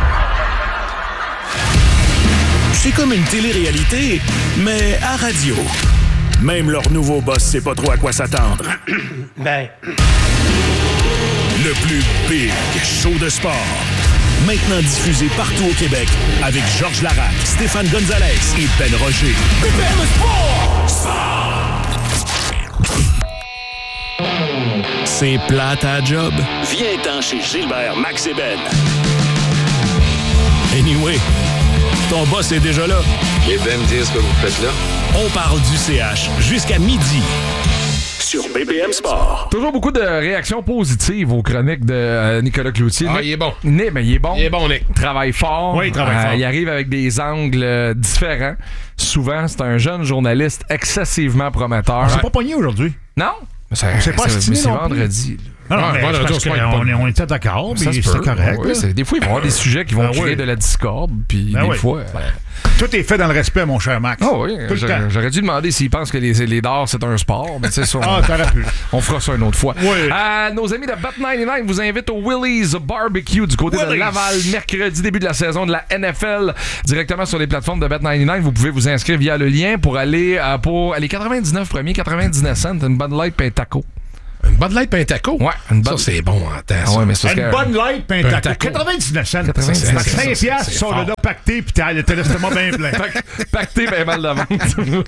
C'est comme une télé-réalité, mais à radio. Même leur nouveau boss sait pas trop à quoi s'attendre. Ben. Le plus big show de sport. Maintenant diffusé partout au Québec avec Georges Larac, Stéphane Gonzalez et Ben Roger. B P M Sport! C'est plate à job. Viens-t'en chez Gilbert, Max et Ben. Anyway, ton boss est déjà là. Il vient me dire ce que vous faites là. On parle du C H jusqu'à midi. Sur B P M Sport. Toujours beaucoup de réactions positives aux chroniques de euh, Nicolas Cloutier. Ah, il est bon. Né, mais il est bon. Il est bon, Nick. Il travaille fort. Oui, il travaille euh, fort. Il arrive avec des angles euh, différents. Souvent, c'est un jeune journaliste excessivement prometteur. On s'est pas pogné aujourd'hui. Non? On s'est pas c'est, astigné mais c'est non plus. vendredi. Non, non, Ah, mais bon, c'est radio, parce c'est qu'on pas une on, on était d'accord, Ça mais se c'est peut. correct. Oui, là. c'est- des fois, il va y avoir des sujets qui vont Ben créer oui. de la discorde, puis Ben des oui. fois... euh, Tout est fait dans le respect, mon cher Max. Ah oui, Tout le j'aurais temps. j'aurais dû demander s'ils pensent que les, les dards, c'est un sport, mais tu sais, ça, on, Ah, t'aurais pu. on fera ça une autre fois. Oui. Euh, nos amis de Bet quatre-vingt-dix-neuf vous invitent au Willys Barbecue du côté de Willys. Laval, mercredi, début de la saison de la N F L, directement sur les plateformes de Bet quatre-vingt-dix-neuf. Vous pouvez vous inscrire via le lien pour aller euh, pour les quatre-vingt-dix-neuf premiers, quatre-vingt-dix-neuf cents, une Bud Light et un taco. Une Bud Light et un taco? Ouais, une Ça, Bud- c'est bon en temps. Ah ouais, mais c'est parce Une que- bonne light pis un Un taco. taco. quatre-vingt-dix-neuf cents. quatre-vingt-dix-neuf Fait que cents. cinq piastres, c'est tu sors fort. de là pacté pis t'as le testement bien plein. Pacté, ben mal de vente.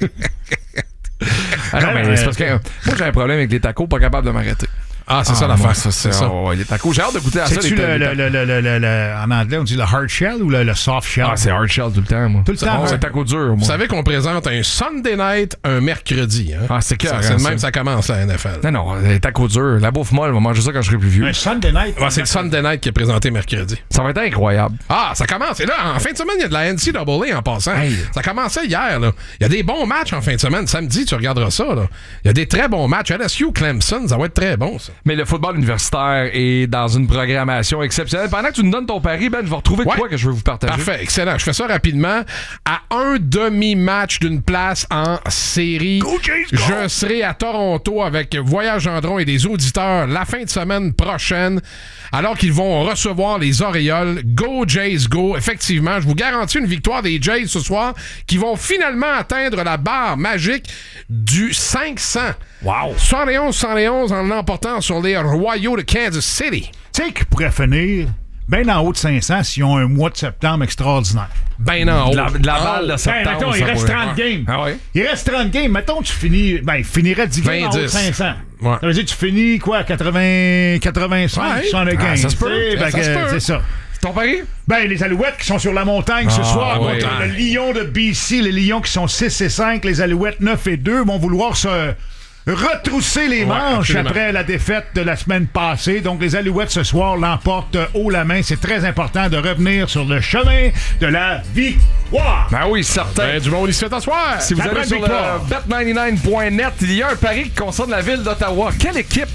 Ah non, mais Ouais, c'est parce que euh, moi, j'ai un problème avec les tacos, pas capable de m'arrêter. Ah, c'est ça moi, l'affaire. ça, c'est ça. Ouais, les tacos. J'ai hâte de goûter à ça. C'est-tu les le, ta- le, le, le, le, le- en anglais, on dit le hard shell ou le, le soft shell? Ah, c'est hard shell tout le temps, moi. Tout le temps, Oh, ouais. c'est taco dur, moi. Vous savez qu'on présente un Sunday night un mercredi. Hein? Ah, c'est clair. Ça, c'est le même, ça commence la N F L. Non, non, les tacos durs. La bouffe molle, on va manger ça quand je serai plus vieux. Un Sunday night? Ouais, c'est le Sunday night qui est présenté mercredi. Ça va être incroyable. Ah, ça commence. Et là, en fin de semaine, il y a de la N C A A en passant. Ça commençait hier. Là. Il y a des bons matchs en fin de semaine. Samedi, tu regarderas ça. Là. Il y a des très bons matchs. L S U, Clemson, ça va être très bon, ça. Mais le football universitaire est dans une programmation exceptionnelle. Pendant que tu nous donnes ton pari, Ben, je vais retrouver de Ouais. quoi que je veux vous partager. Parfait, excellent. Je fais ça rapidement. À un demi-match d'une place en série, je serai à Toronto avec Voyage Gendron et des auditeurs la fin de semaine prochaine, alors qu'ils vont recevoir les Orioles. Go Jays, go! Effectivement, je vous garantis une victoire des Jays ce soir, qui vont finalement atteindre la barre magique du cinq cents. Wow! soixante et onze soixante et onze en l'emportant sur les Royaux de Kansas City. Tu sais qu'ils pourraient finir bien en haut de cinq cents s'ils ont un mois de septembre extraordinaire. Ben en haut. De la, de la En balle haut. de Ben, septembre. mettons, il ça reste pourrait- trente games. Ah ouais? Il reste trente games. Mettons, tu finis. Ben, il finirait dix games en haut de vingt-dix. cinq cents. Ouais. Ça veut dire que tu finis quoi, quatre-vingts, quatre-vingt-cinq, Ouais. soixante-quinze. Ah, ça se peut. tu sais, Ça fait se que, peut. c'est ça. Ton pari? Ben, les Alouettes qui sont sur la montagne ce Ah, soir. ouais. contre le Lion de B C, les Lions qui sont six et cinq, les Alouettes neuf et deux vont vouloir se retrousser les Ouais, manches absolument. après la défaite de la semaine passée. Donc, les Alouettes ce soir l'emportent haut la main. C'est très important de revenir sur le chemin de la victoire. Ben oui, certain. Ben, du monde, il se fait asseoir. Si vous Ça allez prend sur une victoire. le bet quatre-vingt-dix-neuf point net, il y a un pari qui concerne la ville d'Ottawa. Quelle équipe,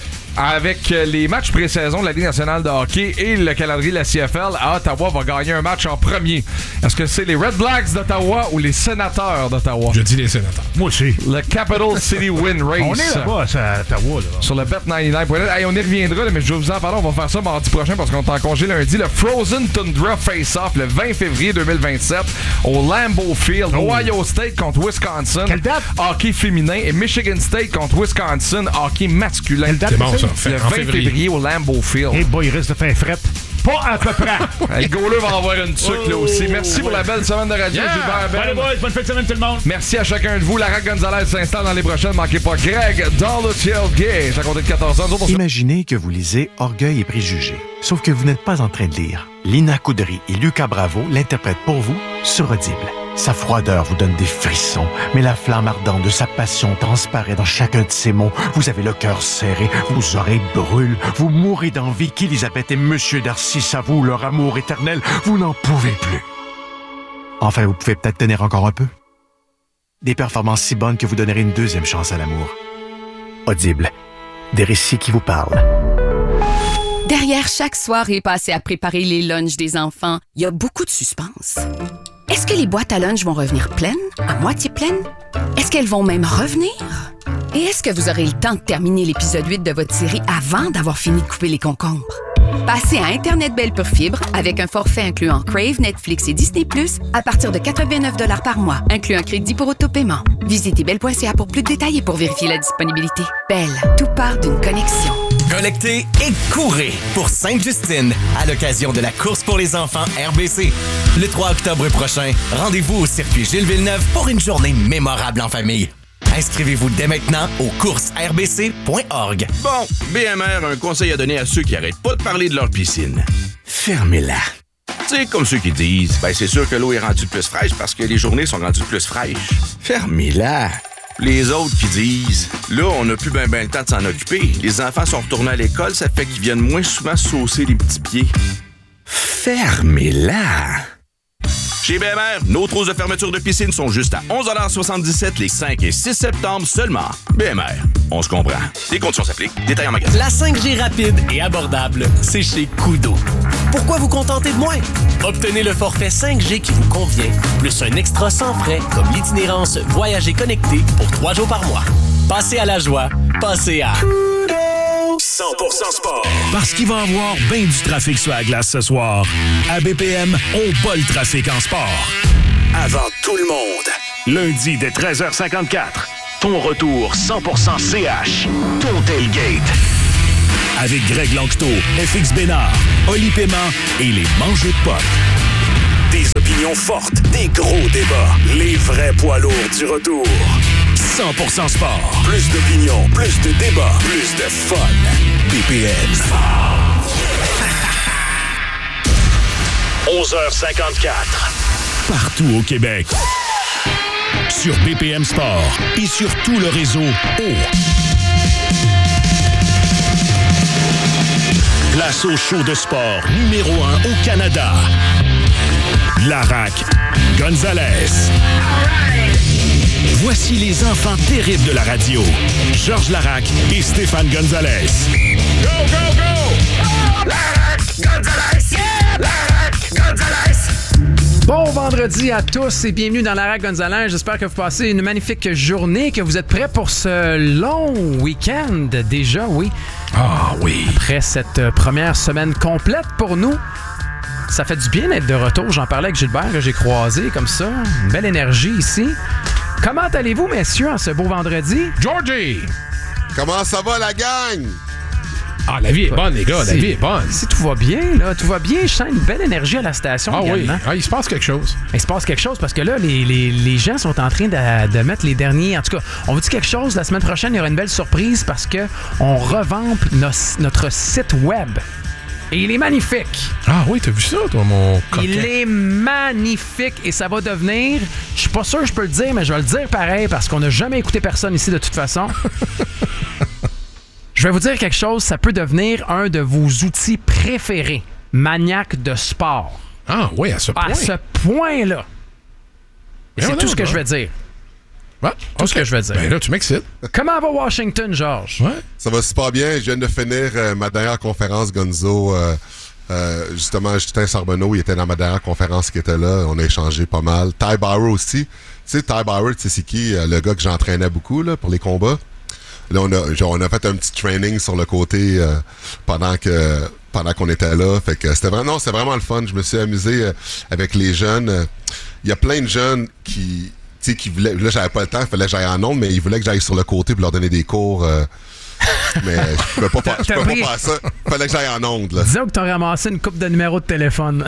avec euh, les matchs pré-saison de la Ligue nationale de hockey et le calendrier de la C F L, à Ottawa va gagner un match en premier? Est-ce que c'est les Red Blacks d'Ottawa ou les Sénateurs d'Ottawa? Je dis les sénateurs. Moi aussi. Le Capital City Win Race. On est là-bas, c'est à Ottawa. Là. Sur le bet quatre-vingt-dix-neuf point net. Hey, on y reviendra, là, mais je vais vous en parler. On va faire ça mardi prochain parce qu'on est en congé lundi. Le Frozen Tundra Face-Off le vingt février deux mille vingt-sept au Lambeau Field. Oh. Ohio State contre Wisconsin. Quelle date? Hockey féminin. Et Michigan State contre Wisconsin. Hockey masculin. Quelle date, C'est bon, c'est ça. ça? Fait- Le en vingt février. février au Lambeau Field. Eh boy, il risque de faire frette. Pas à peu près. Hey, le goaler va avoir une tuque là aussi. Merci pour la belle semaine de radio, Yeah! Gilbert Ben. Allez, boys, bonne fin de semaine, tout le monde. Merci à chacun de vous. Lara Gonzalez s'installe dans les prochaines. Manquez pas Greg dans le tailgate. À compter de quatorze ans. Nous autres, on se- Imaginez que vous lisez Orgueil et préjugés, sauf que vous n'êtes pas en train de lire. Lina Coudry et Lucas Bravo l'interprètent pour vous sur Audible. Sa froideur vous donne des frissons, mais la flamme ardente de sa passion transparaît dans chacun de ses mots. Vous avez le cœur serré, vos oreilles brûlent, vous mourrez d'envie qu'Élisabeth et Monsieur Darcy s'avouent leur amour éternel. Vous n'en pouvez plus. Enfin, vous pouvez peut-être tenir encore un peu. Des performances si bonnes que vous donnerez une deuxième chance à l'amour. Audible. Des récits qui vous parlent. Derrière chaque soirée passée à préparer les lunchs des enfants, il y a beaucoup de suspense. Est-ce que les boîtes à lunch vont revenir pleines, à moitié pleines? Est-ce qu'elles vont même revenir? Et est-ce que vous aurez le temps de terminer l'épisode huit de votre série avant d'avoir fini de couper les concombres? Passez à Internet Belle Pure Fibre avec un forfait incluant Crave, Netflix et Disney plus, à partir de quatre-vingt-neuf dollars par mois, inclus un crédit pour autopaiement. Visitez belle point c a pour plus de détails et pour vérifier la disponibilité. Belle, tout part d'une connexion. Collectez et courez pour Sainte-Justine à l'occasion de la course pour les enfants R B C. Le trois octobre prochain, rendez-vous au circuit Gilles Villeneuve pour une journée mémorable en famille. Inscrivez-vous dès maintenant au courses r b c point org. Bon, B M R a un conseil à donner à ceux qui arrêtent pas de parler de leur piscine. Fermez-la. Tu sais, comme ceux qui disent, ben c'est sûr que l'eau est rendue plus fraîche parce que les journées sont rendues plus fraîches. Fermez-la. Les autres qui disent, là, on n'a plus ben ben le temps de s'en occuper. Les enfants sont retournés à l'école, ça fait qu'ils viennent moins souvent saucer les petits pieds. Fermez-la. Chez B M R, nos trousses de fermeture de piscine sont juste à onze soixante-dix-sept les cinq et six septembre seulement. B M R, on se comprend. Les conditions s'appliquent. Détails en magasin. La cinq G rapide et abordable, c'est chez Koodo. Pourquoi vous contenter de moins? Obtenez le forfait cinq G qui vous convient, plus un extra sans frais comme l'itinérance Voyager connecté pour trois jours par mois. Passez à la joie. Passez à cent pour cent sport. Parce qu'il va y avoir bien du trafic sur la glace ce soir. À B P M, on bat le trafic en sport. Avant tout le monde. Lundi dès treize heures cinquante-quatre. Ton retour cent pour cent C H. Ton tailgate. Avec Greg Lanctot, F X Bénard, Oli Paiement et les mangeux de potes. Des opinions fortes, des gros débats. Les vrais poids lourds du retour. cent pour cent sport. Plus d'opinions, plus de débats, plus de fun. B P M. onze heures cinquante-quatre. Partout au Québec. Sur B P M Sport et sur tout le réseau O. Place au show de sport numéro un au Canada. Larac Gonzalez. Voici les enfants terribles de la radio. Georges Larac et Stéphane Gonzalez. Go, go, go! Larac Gonzalez! Yeah! Larac Gonzalez! Bon vendredi à tous et bienvenue dans Larac Gonzalez. J'espère que vous passez une magnifique journée, que vous êtes prêts pour ce long week-end déjà, oui. Ah oui. Après cette première semaine complète pour nous. Ça fait du bien d'être de retour. J'en parlais avec Gilbert, que j'ai croisé comme ça. Une belle énergie ici. Comment allez-vous, messieurs, en ce beau vendredi? Georgie! Comment ça va, la gang? Ah, la vie est bonne, les gars. La vie est bonne. Si tout va bien, là, tout va bien. Je sens une belle énergie à la station ah, également. Oui. Ah, il se passe quelque chose. Il se passe quelque chose parce que là, les, les, les gens sont en train de, de mettre les derniers... En tout cas, on vous dit quelque chose. La semaine prochaine, il y aura une belle surprise parce qu'on revampe nos, notre site web. Et il est magnifique. Ah oui, t'as vu ça, toi, mon coquin? Il est magnifique et ça va devenir... Je suis pas sûr que je peux le dire, mais je vais le dire pareil parce qu'on n'a jamais écouté personne ici de toute façon. Je vais vous dire quelque chose, ça peut devenir un de vos outils préférés, maniaque de sport. Ah oui, à ce point. À ce point-là. Et c'est tout ce que je vais dire. Ouais, tout okay. ce que je veux dire. Ben là, tu m'excites. Comment va Washington, Georges? Ouais. Ça va super bien. Je viens de finir euh, ma dernière conférence, Gonzo. Euh, euh, justement, Justin Charbonneau, il était dans ma dernière conférence qui était là. On a échangé pas mal. Ty Bauer aussi. Tu sais, Ty Bauer, tu sais c'est qui? Le gars que j'entraînais beaucoup là, pour les combats. Là, on a, genre, on a fait un petit training sur le côté euh, pendant que pendant qu'on était là. Fait que c'était vraiment, non, c'était vraiment le fun. Je me suis amusé euh, avec les jeunes. Il y a plein de jeunes qui... Tu sais, qui voulaient, là, j'avais pas le temps, il fallait que j'aille en ondes, mais ils voulaient que j'aille sur le côté pour leur donner des cours. Euh, mais je pouvais pas, faire, je pouvais pas faire ça. Il fallait que j'aille en ondes. Là. Disons que t'as ramassé une coupe de numéros de téléphone.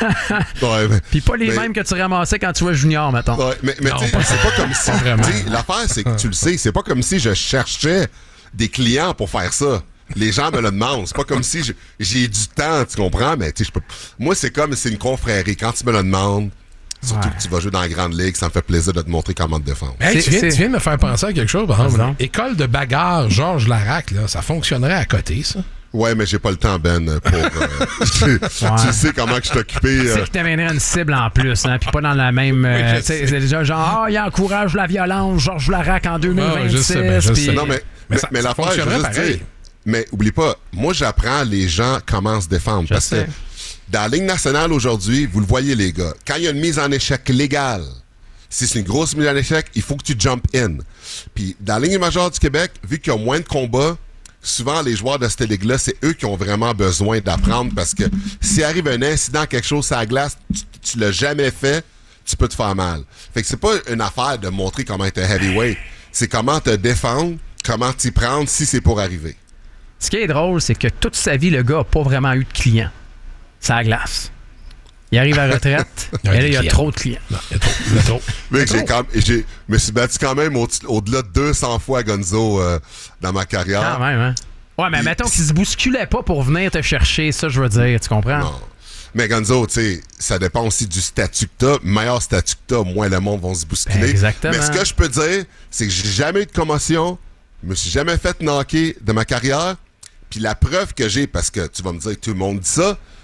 Ouais, mais, puis pas les mais, mêmes que tu ramassais quand tu vois junior, mettons. Ouais, mais mais tu sais, c'est pas comme si... L'affaire, c'est que tu le sais, c'est pas comme si je cherchais des clients pour faire ça. Les gens me le demandent. C'est pas comme si je, j'ai du temps, tu comprends? Mais tu sais, je peux... Moi, c'est comme, c'est une confrérie. Quand tu me le demandes, surtout ouais. que tu vas jouer dans la grande ligue, ça me fait plaisir de te montrer comment te défendre. Hey, tu, viens, tu viens de me faire penser à quelque chose, par exemple. École de bagarre Georges Larac, là, ça fonctionnerait à côté, ça? Ouais, mais j'ai pas le temps, Ben, pour... Euh, tu, ouais. tu sais comment que je suis occupé. Euh... C'est que t'amènerais une cible en plus, hein, puis pas dans la même... Euh, oui, c'est déjà genre, ah, oh, il encourage la violence, Georges Larac en deux mille vingt-six. Ouais, je sais, ben, je pis... sais. Non, mais, mais, ça, mais ça l'affaire, je veux juste dire... Mais oublie pas, moi, j'apprends les gens comment se défendre. Je parce sais. que dans la Ligue nationale aujourd'hui, vous le voyez, les gars, quand il y a une mise en échec légale, si c'est une grosse mise en échec, il faut que tu jump in. Puis dans la Ligue majeure du Québec, vu qu'il y a moins de combats, souvent les joueurs de cette ligue-là, c'est eux qui ont vraiment besoin d'apprendre parce que s'il arrive un incident, quelque chose à la glace, tu, tu l'as jamais fait, tu peux te faire mal. Fait que c'est pas une affaire de montrer comment être heavyweight, c'est comment te défendre, comment t'y prendre si c'est pour arriver. Ce qui est drôle, c'est que toute sa vie, le gars n'a pas vraiment eu de clients. C'est la glace. Il arrive à la retraite, et là, il y a trop de clients. Non, il y a trop. Il y a trop. Mais j'ai quand, j'ai, je me suis battu quand même au, au-delà de deux cents fois, Gonzo, euh, dans ma carrière. Quand même, hein? Ouais, mais et, mettons qu'il se bousculait pas pour venir te chercher, ça, je veux dire, tu comprends? Non. Mais Gonzo, tu sais, ça dépend aussi du statut que t'as. Meilleur statut que t'as, moins le monde va se bousculer. Ben exactement. Mais ce que je peux dire, c'est que j'ai jamais eu de commotion, je me suis jamais fait knocker de ma carrière. Puis la preuve que j'ai, parce que tu vas me dire que tout le monde dit ça,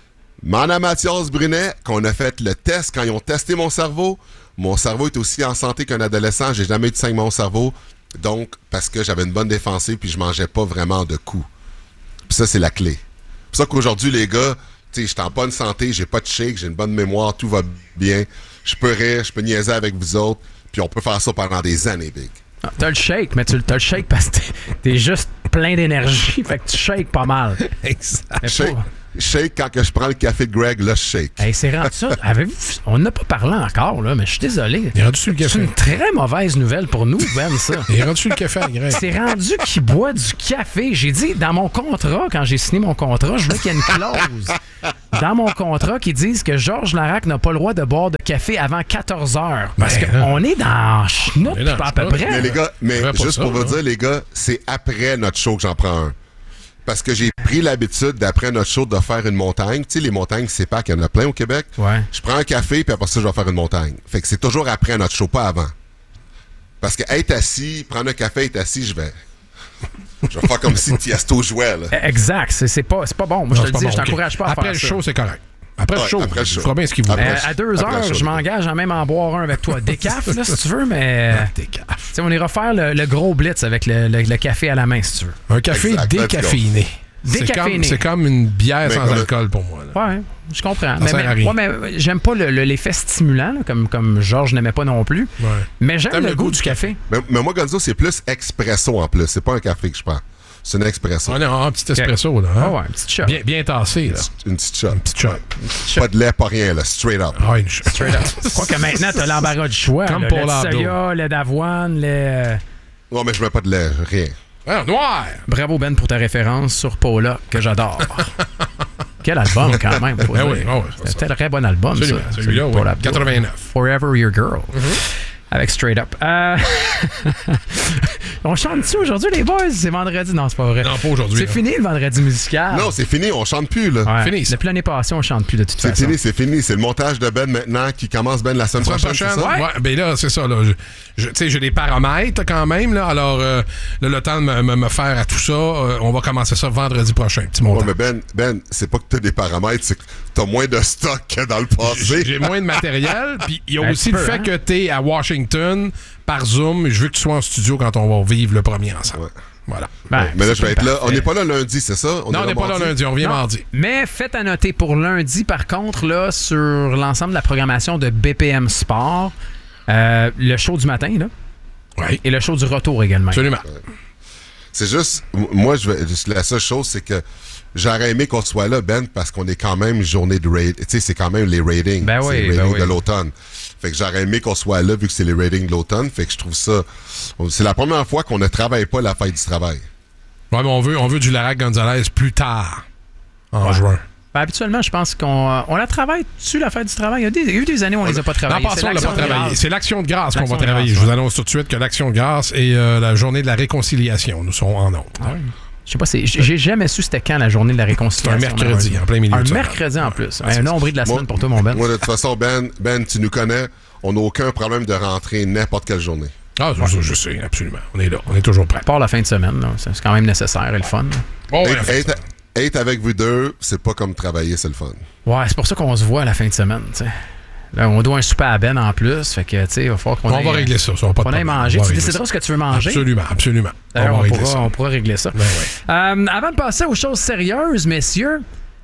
Mana Mathias Brunet, qu'on a fait le test, quand ils ont testé mon cerveau, mon cerveau est aussi en santé qu'un adolescent. J'ai jamais eu de saignement au cerveau. Donc, parce que j'avais une bonne défensive puis je mangeais pas vraiment de coups. Puis ça, c'est la clé. C'est pour ça qu'aujourd'hui, les gars, tu sais, je suis en bonne santé, j'ai pas de shake, j'ai une bonne mémoire, tout va bien. Je peux rire, je peux niaiser avec vous autres, puis on peut faire ça pendant des années, Big. Ah, t'as le shake, mais tu t'as le shake parce que t'es, t'es juste plein d'énergie, fait que tu shakes pas mal. Exact. Shake, shake quand que je prends le café de Greg, là, je shake. Hey, c'est rendu ça. Avez-vous, on n'a pas parlé encore, là, mais je suis désolé. Il est rendu sur le café. C'est une très mauvaise nouvelle pour nous, Ben, ça. Il est rendu sur le café à Greg. C'est rendu qu'il boit du café. J'ai dit, dans mon contrat, quand j'ai signé mon contrat, je voulais qu'il y ait une clause dans mon contrat qui dise que Georges Larac n'a pas le droit de boire de café avant quatorze heures. Parce ben, qu'on est dans chenoute à peu près. Mais les gars, mais juste pour vous dire, les gars, c'est après notre show que j'en prends un. Parce que j'ai pris l'habitude, d'après notre show, de faire une montagne. Tu sais, les montagnes, c'est pas qu'il y en a plein au Québec. Ouais. Je prends un café, puis après ça, je vais faire une montagne. Fait que c'est toujours après notre show, pas avant. Parce que être assis, prendre un café, être assis, je vais... Je vais faire comme si Tiesto jouait, là. Exact. C'est, c'est, pas, c'est pas bon. Moi, non, je te le dis, bon, je t'encourage okay. pas à après faire ça. ça. Après le show, c'est correct. Après, ouais, le show, après le show, il fera bien ce qu'il veut. Euh, à deux heures, show, je m'engage à même en boire un avec toi. Décaf, là, si tu veux, mais... Décaf. On ira faire le, le gros blitz avec le, le, le café à la main, si tu veux. Un café exact, décaféiné. C'est comme, c'est comme une bière mais sans alcool pour moi. Là. Ouais, je comprends. Mais, mais, ouais, mais j'aime pas le, le, l'effet stimulant, là, comme, comme Georges n'aimait pas non plus. Ouais. Mais j'aime le, le goût du café. café. Mais, mais moi, Gonzo, c'est plus expresso en plus. C'est pas un café que je prends. C'est un expresso. On est en petit espresso, là. Hein? Ah ouais, un petit shot. Bien, bien tassé, là. Une petite shot. Une petite shot. Ouais. Pas de lait, pas rien, là. Straight up. Ah, une shot. Straight up. Quoi que maintenant, t'as l'embarras du choix. Comme là, pour le soya, le d'avoine, le... Non, mais je mets pas de lait, rien. Ah, noir! Bravo, Ben, pour ta référence sur Paula, que j'adore. Quel album, quand même. Ben oui, oui, c'était un très bon album, absolument, ça. Celui-là, oui. quatre-vingt-neuf. Forever Your Girl. Mm-hmm. Avec Straight Up. Euh... on chante-tu aujourd'hui, les boys? C'est vendredi? Non, c'est pas vrai. Non, pas aujourd'hui. C'est là. Fini, le vendredi musical. Non, c'est fini. On chante plus, là. Ouais. Fini. Depuis l'année passée, on chante plus, de toute c'est façon. C'est fini, c'est fini. C'est le montage de Ben maintenant qui commence, Ben, la semaine, la semaine prochaine. prochaine c'est ça? Ouais. Ben là, c'est ça, là. Tu sais, j'ai des paramètres, quand même, là. Alors, euh, là, le temps de me, me, me faire à tout ça, euh, on va commencer ça vendredi prochain. Petit montage. Ouais, mais Ben, Ben, c'est pas que t'as des paramètres, c'est que t'as moins de stock que dans le passé. J'ai, j'ai moins de matériel. Puis il y a ben, aussi le fait hein? que t'es à Washington par Zoom. Je veux que tu sois en studio quand on va vivre le premier ensemble. Ouais. Voilà. Ben, ouais, mais là, je vais être là. On n'est pas là lundi, c'est ça? On non, on n'est pas là lundi. On revient non. mardi. Mais faites à noter pour lundi, par contre, là, sur l'ensemble de la programmation de B P M Sport, euh, le show du matin, là. Oui. Et le show du retour également. Absolument. Ouais. C'est juste, moi, je vais, la seule chose, c'est que j'aurais aimé qu'on soit là, Ben, parce qu'on est quand même journée de raid. Tu sais, c'est quand même les ratings. Ben oui, c'est les ratings ben oui. de l'automne. Fait que j'aurais aimé qu'on soit là, vu que c'est les ratings de l'automne. Fait que je trouve ça... C'est la première fois qu'on ne travaille pas la fête du travail. Ouais, mais on veut, on veut du Larac Gonzalez plus tard, en ouais. juin. Ben, habituellement, je pense qu'on on la travaille dessus, la fête du travail. Il y a, des, il y a eu des années où on ne les a pas travaillées. Non, pas ça, on l'a pas travaillé. C'est l'action de grâce l'action qu'on va travailler. Grâce, je vous ouais. annonce tout de suite que l'action de grâce et euh, la journée de la réconciliation, nous serons en ondes. Ah, oui. Je sais pas, c'est, j'ai jamais su c'était quand la journée de la réconciliation. Un mercredi, en plein milieu. Un de mercredi en plus. Ouais, un nombril de la semaine moi, pour toi, mon Ben. Moi, de toute façon, Ben, Ben, tu nous connais. On n'a aucun problème de rentrer n'importe quelle journée. Ah, ouais. je, je sais, absolument. On est là. On est toujours prêt. À part la fin de semaine, là, c'est quand même nécessaire et le fun. Oh, ouais, être, être, être avec vous deux, c'est pas comme travailler, c'est le fun. Ouais, c'est pour ça qu'on se voit à la fin de semaine, tu sais. Là, on doit un souper à Ben en plus, fait que, tu sais, il va falloir qu'on On aille, va régler ça, ça va pas on aille manger. Tu décideras ce que tu veux manger. Absolument, absolument. D'ailleurs, on, on, pourra, on pourra régler ça. Ben ouais. euh, avant de passer aux choses sérieuses, messieurs,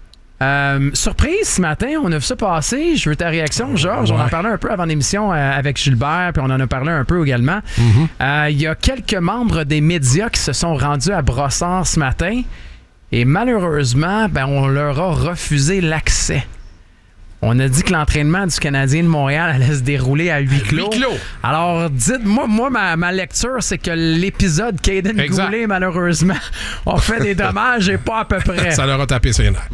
euh, surprise ce matin, on a vu ça passer. Je veux ta réaction, Georges. Ouais. On en parlait un peu avant l'émission euh, avec Gilbert, puis on en a parlé un peu également. Il mm-hmm. euh, y a quelques membres des médias qui se sont rendus à Brossard ce matin et malheureusement, ben, on leur a refusé l'accès. On a dit que l'entraînement du Canadien de Montréal allait se dérouler à huis clos. huis clos. Alors, dites-moi, moi, ma, ma lecture, c'est que l'épisode Caden Goulet, malheureusement, a fait des dommages et pas à peu près. Ça leur a tapé ses nerfs. Ouais.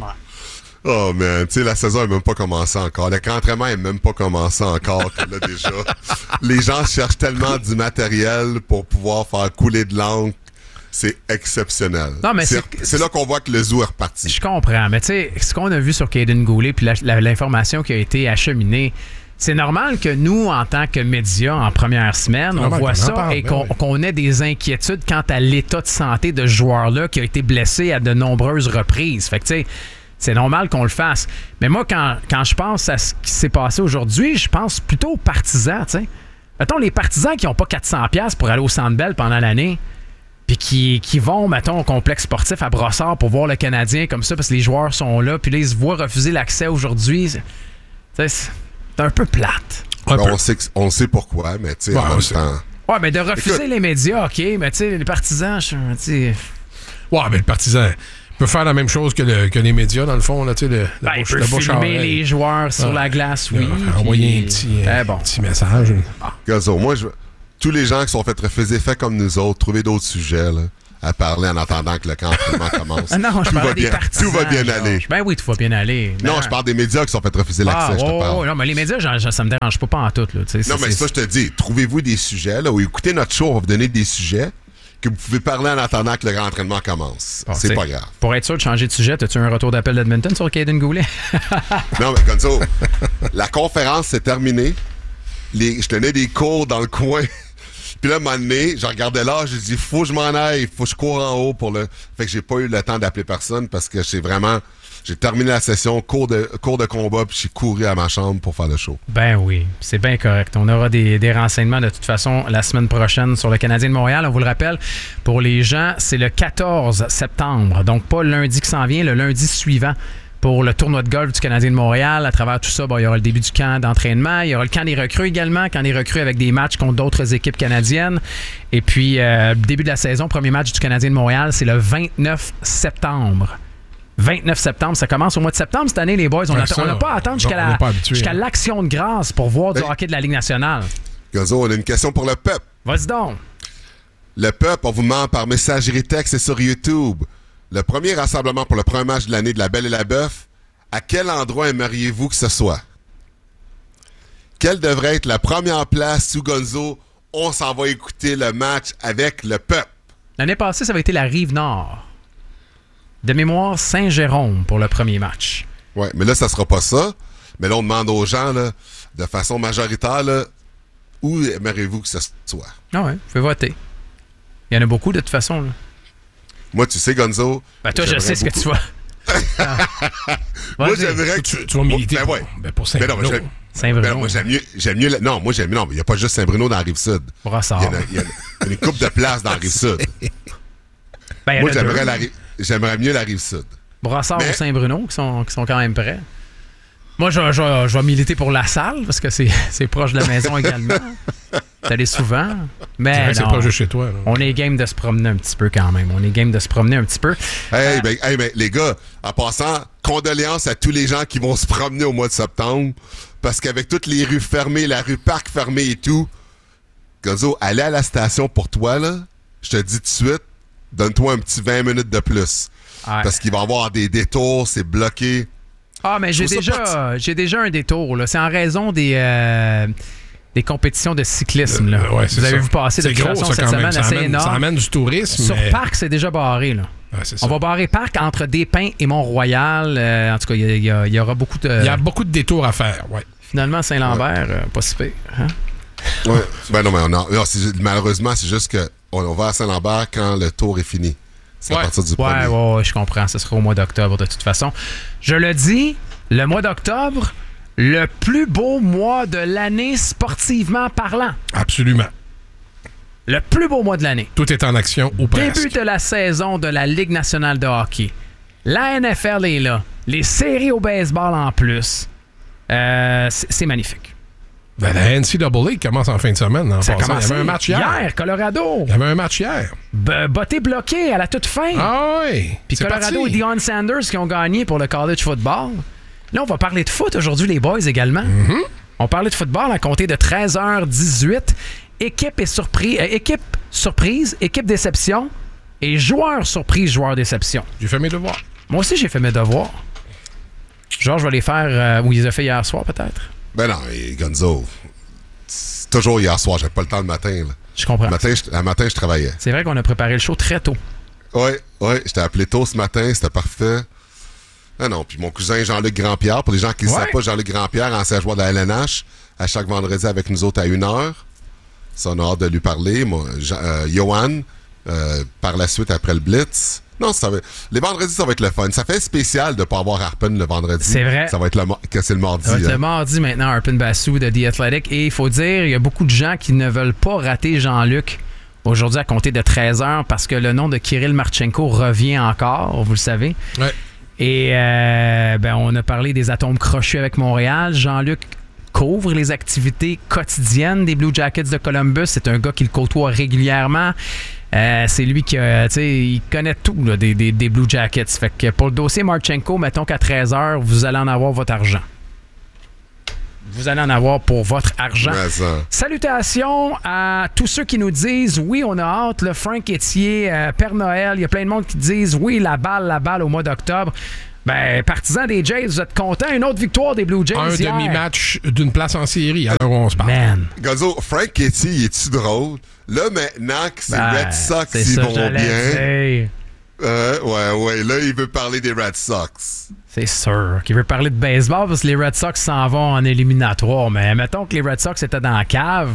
Oh, man, tu sais, la saison n'est même pas commencée encore. Le camp d'entraînement n'est même pas commencé encore. Là, déjà, les gens cherchent tellement du matériel pour pouvoir faire couler de l'encre. C'est exceptionnel. Non, mais c'est, c'est, c'est là qu'on voit que le zoo est reparti. Je comprends, mais tu sais, ce qu'on a vu sur Caden Goulet puis la, la, l'information qui a été acheminée, c'est normal que nous, en tant que médias, en première semaine, on voit ça parle, et qu'on, oui. qu'on ait des inquiétudes quant à l'état de santé de ce joueur-là qui a été blessé à de nombreuses reprises. Fait que tu sais, c'est normal qu'on le fasse. Mais moi, quand, quand je pense à ce qui s'est passé aujourd'hui, je pense plutôt aux partisans, tu sais. Mettons, les partisans qui n'ont pas quatre cents dollars pour aller au Centre Bell pendant l'année, puis qui, qui vont, mettons, au complexe sportif à Brossard pour voir le Canadien comme ça, parce que les joueurs sont là, puis là, ils se voient refuser l'accès aujourd'hui. C'est, c'est un peu plate. Un ben, peu. On, sait que, on sait pourquoi, mais tu sais, ouais, en même temps... Ouais, mais de refuser Écoute, les médias, OK, mais tu sais, les partisans, tu sais... Ouais, mais le partisan peut faire la même chose que, le, que les médias, dans le fond, là, tu sais, le, ben, le il peut filmer les joueurs sur ah, la glace, oui. Envoyer un petit, eh bon. un petit message. Ah. Gazo, moi, je... tous les gens qui sont fait refuser, fait comme nous autres, trouver d'autres sujets, là, à parler en attendant que le camp commence. Ah non, je tout parle va des bien, partisans. Tout va bien genre. aller. Ben oui, tout va bien aller. Non, non, je parle des médias qui sont fait refuser l'accès, ah, je te oh, parle. Oh, non, mais les médias, genre, ça me dérange pas, pas en tout. Là, non, c'est, mais c'est ça, je te dis. Trouvez-vous des sujets, là, ou écoutez notre show, on va vous donner des sujets que vous pouvez parler en attendant que le grand entraînement commence. Bon, c'est pas grave. Pour être sûr de changer de sujet, as-tu un retour d'appel d'Edmonton sur Caden Goulet? Non, mais comme ça, la conférence s'est terminée. Les, je tenais des cours dans le coin. Puis là, à un moment donné, je regardais là, j'ai dit, faut que je m'en aille, faut que je cours en haut pour le... Fait que j'ai pas eu le temps d'appeler personne parce que j'ai vraiment... J'ai terminé la session, cours de, cours de combat, puis j'ai couru à ma chambre pour faire le show. Ben oui, c'est bien correct. On aura des, des renseignements de toute façon la semaine prochaine sur le Canadien de Montréal. On vous le rappelle, pour les gens, c'est le quatorze septembre. Donc pas le lundi qui s'en vient, le lundi suivant. Pour le tournoi de golf du Canadien de Montréal. À travers tout ça, bon, il y aura le début du camp d'entraînement. Il y aura le camp des recrues également, camp des recrues avec des matchs contre d'autres équipes canadiennes. Et puis, euh, début de la saison, premier match du Canadien de Montréal, c'est le vingt-neuf septembre. vingt-neuf septembre, ça commence au mois de septembre cette année, les boys. On n'a pas à attendre jusqu'à, non, la, jusqu'à l'action de grâce pour voir du hey. hockey de la Ligue nationale. Gazo, on a une question pour le peuple. Vas-y donc. Le peuple, on vous demande par messagerie texte et sur YouTube. Le premier rassemblement pour le premier match de l'année de la Belle et la Bœuf, à quel endroit aimeriez-vous que ce soit? Quelle devrait être la première place sous Gonzo? On s'en va écouter le match avec le peuple. L'année passée, ça avait été la Rive-Nord. De mémoire, Saint-Jérôme pour le premier match. Oui, mais là, ça sera pas ça. Mais là, on demande aux gens, là, de façon majoritaire, là, où aimeriez-vous que ce soit? Ah ouais, vous pouvez voter. Il y en a beaucoup, de toute façon, là. Moi, tu sais, Gonzo... Ben toi, je sais ce beaucoup. que tu vas... ah. Moi, j'aimerais que... Tu, tu vas militer ben, ouais. ben pour Saint-Bruno. Ben Saint-Bruno. Ben non, moi, j'aime mieux... J'aime mieux la... Non, moi, j'aime... Non, il n'y a pas juste Saint-Bruno dans la Rive-Sud. Brossard. Il y, a, il y a une couple de places dans la Rive-Sud. Ben, moi, j'aimerais, la... j'aimerais mieux la Rive-Sud. Brossard Mais... ou Saint-Bruno, qui sont, qui sont quand même prêts. Moi, je, je, je vais militer pour La Salle, parce que c'est, c'est proche de la maison également. C'est allé souvent. Mais c'est non, proche de chez toi. Là. On est game de se promener un petit peu quand même. On est game de se promener un petit peu. Hey, euh, ben, hey ben, les gars, en passant, condoléances à tous les gens qui vont se promener au mois de septembre, parce qu'avec toutes les rues fermées, la rue Parc fermée et tout, Gonzo, aller à la station pour toi, là, je te dis tout de suite, donne-toi un petit vingt minutes de plus. Ouais. Parce qu'il va y avoir des détours, c'est bloqué. Ah, mais j'ai déjà, j'ai déjà un détour. Là. C'est en raison des, euh, des compétitions de cyclisme. Là. Euh, ouais, vous avez ça. vu passer de toute façon cette semaine assez amène, énorme. Ça amène du tourisme. Sur mais... Parc, c'est déjà barré. Là. Ouais, c'est On ça. va barrer Parc entre Despins et Mont-Royal. Euh, en tout cas, il y, y, y aura beaucoup de... Il y a beaucoup de détours à faire, ouais. Finalement, Saint-Lambert, ouais. euh, pas si pire. Hein? Ouais. Ben non, mais on a, non, c'est, malheureusement, c'est juste qu'on on va à Saint-Lambert quand le tour est fini. C'est ouais. à partir du premier. Ouais, ouais, ouais, je comprends. Ce sera au mois d'octobre de toute façon. Je le dis, le mois d'octobre, le plus beau mois de l'année sportivement parlant. Absolument. Le plus beau mois de l'année. Tout est en action ou presque. Début de la saison de la Ligue nationale de hockey. La N F L est là. Les séries au baseball en plus. Euh, c'est, c'est magnifique. Ben, la N C double A commence en fin de semaine. En ça passant. Il y avait un match hier. Hier, Colorado. Il y avait un match hier. B- botté bloqué à la toute fin. Ah oui. Puis Colorado parti. Et Deion Sanders qui ont gagné pour le college football. Là, on va parler de foot aujourd'hui, les boys également. Mm-hmm. On parlait de football à compter de treize heures dix-huit. Équipe et surprise, euh, équipe surprise, équipe déception et joueur surprise, joueur déception. J'ai fait mes devoirs. Moi aussi, j'ai fait mes devoirs. Georges va les faire euh, où il les a fait hier soir, peut-être. Ben non, et Gonzo, c'est toujours hier soir, j'avais pas le temps le matin. Là. Je comprends. Le matin, je, le matin, je travaillais. C'est vrai qu'on a préparé le show très tôt. Oui, oui, je t'ai appelé tôt ce matin, c'était parfait. Ah non, puis mon cousin Jean-Luc Grandpierre, pour les gens qui ne ouais. savent pas, Jean-Luc Grandpierre, ancien joueur de la L N H, à chaque vendredi avec nous autres à une heure. Ça, on a hâte de lui parler. Moi, Jean, euh, Johan, euh, par la suite, après le Blitz, Non, ça va... les vendredis, ça va être le fun. Ça fait spécial de ne pas avoir Harpen le vendredi. C'est vrai. Ça va être le, que c'est le mardi. Ça va être hein. le mardi maintenant, Harpen Bassou de The Athletic. Et il faut dire, il y a beaucoup de gens qui ne veulent pas rater Jean-Luc aujourd'hui à compter de treize heures parce que le nom de Kirill Marchenko revient encore, vous le savez. Ouais. Et euh, ben, on a parlé des atomes crochus avec Montréal. Jean-Luc couvre les activités quotidiennes des Blue Jackets de Columbus. C'est un gars qui le côtoie régulièrement. Euh, c'est lui qui euh, tu sais, il connaît tout là, des, des, des Blue Jackets. Fait que pour le dossier Marchenko, mettons qu'à treize heures, vous allez en avoir votre argent. Vous allez en avoir pour votre argent. Salutations à tous ceux qui nous disent oui, on a hâte, le Frank Etier, euh, Père Noël. Il y a plein de monde qui disent oui, la balle, la balle au mois d'octobre. Ben, partisans des Jays, vous êtes contents. Une autre victoire des Blue Jays. Un hier. demi-match d'une place en série. Alors on se parle. Man. Gonzo, Frank Ketty, il est-tu drôle? Là, maintenant que ces Ben, Red Sox, c'est ils ça vont que j'allais bien. dire. Euh, ouais, ouais. Là, il veut parler des Red Sox. C'est sûr qu'il veut parler de baseball parce que les Red Sox s'en vont en éliminatoire. Mais mettons que les Red Sox étaient dans la cave.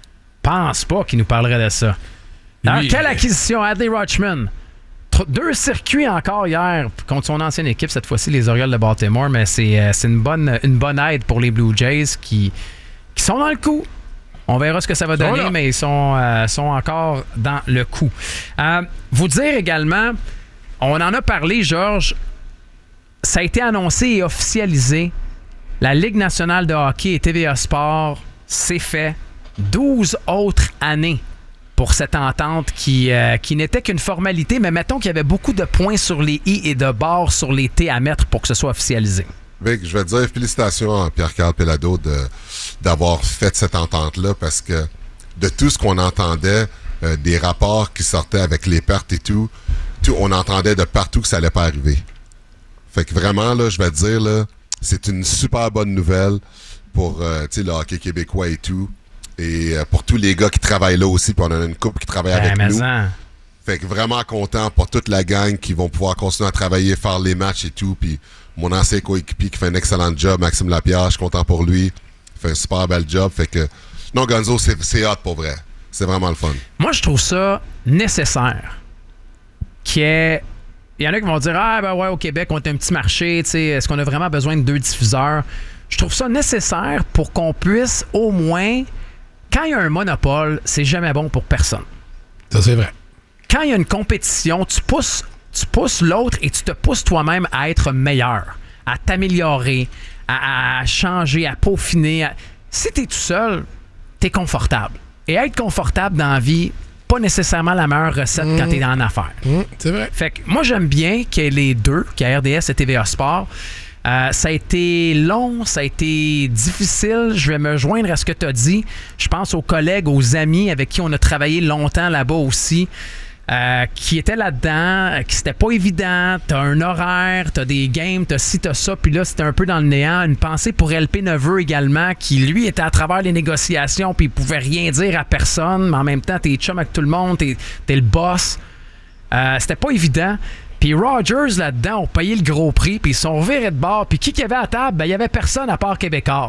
Pense pas qu'il nous parlerait de ça. Alors, Oui. quelle acquisition? Adley Rutschman. Tr- Deux circuits encore hier contre son ancienne équipe, cette fois-ci les Orioles de Baltimore. Mais c'est, euh, c'est une, bonne, une bonne aide pour les Blue Jays qui, qui sont dans le coup. On verra ce que ça va donner, Voilà. mais ils sont, euh, sont encore dans le coup. Euh, vous dire également, on en a parlé, Georges, ça a été annoncé et officialisé. La Ligue nationale de hockey et T V A Sport, c'est fait. douze autres années pour cette entente qui, euh, qui n'était qu'une formalité, mais mettons qu'il y avait beaucoup de points sur les i et de barres sur les t à mettre pour que ce soit officialisé. Vic, je vais te dire félicitations à Pierre-Carl Pelado de, d'avoir fait cette entente-là parce que de tout ce qu'on entendait, euh, des rapports qui sortaient avec les pertes et tout, tout, on entendait de partout que ça allait pas arriver. Fait que vraiment, là, je vais te dire, là, c'est une super bonne nouvelle pour euh, le hockey québécois et tout. Et euh, pour tous les gars qui travaillent là aussi, puis on en a une couple qui travaille Ben, avec mais nous. en. Fait que vraiment content pour toute la gang qui vont pouvoir continuer à travailler, faire les matchs et tout. Puis mon ancien coéquipier qui fait un excellent job, Maxime Lapierre, je suis content pour lui. Il fait un super bel job. Fait que non, Gonzo, c'est, c'est hot pour vrai. C'est vraiment le fun. Moi, je trouve ça nécessaire. Qu'il y ait... Il y en a qui vont dire « Ah, ben ouais, au Québec, on est un petit marché. Est-ce qu'on a vraiment besoin de deux diffuseurs? » Je trouve ça nécessaire pour qu'on puisse au moins... Quand il y a un monopole, c'est jamais bon pour personne. Ça, c'est vrai. Quand il y a une compétition, tu pousses, tu pousses l'autre et tu te pousses toi-même à être meilleur, à t'améliorer, à, à changer, à peaufiner. À... Si t'es tout seul, t'es confortable. Et être confortable dans la vie, pas nécessairement la meilleure recette mmh. quand t'es dans l'affaire. Mmh, c'est vrai. Fait que moi, j'aime bien qu'il y ait les deux, qu'il y ait R D S et T V A Sport. Euh, ça a été long, ça a été difficile. Je vais me joindre à ce que tu as dit. Je pense aux collègues, aux amis avec qui on a travaillé longtemps là-bas aussi, euh, qui étaient là-dedans, qui c'était pas évident. T'as un horaire, t'as des games, t'as ci, t'as ça, puis là, c'était un peu dans le néant. Une pensée pour L P Neveu également, qui lui était à travers les négociations, puis il pouvait rien dire à personne, mais en même temps, t'es chum avec tout le monde, t'es, t'es le boss. Euh, c'était pas évident. Puis Rogers, là-dedans, ont payé le gros prix, puis ils sont virés de bord. Puis qui qu'il y avait à table? Ben, il y avait personne à part Québécois.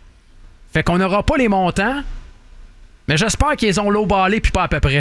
Fait qu'on n'aura pas les montants, mais j'espère qu'ils ont lowballé, puis pas à peu près.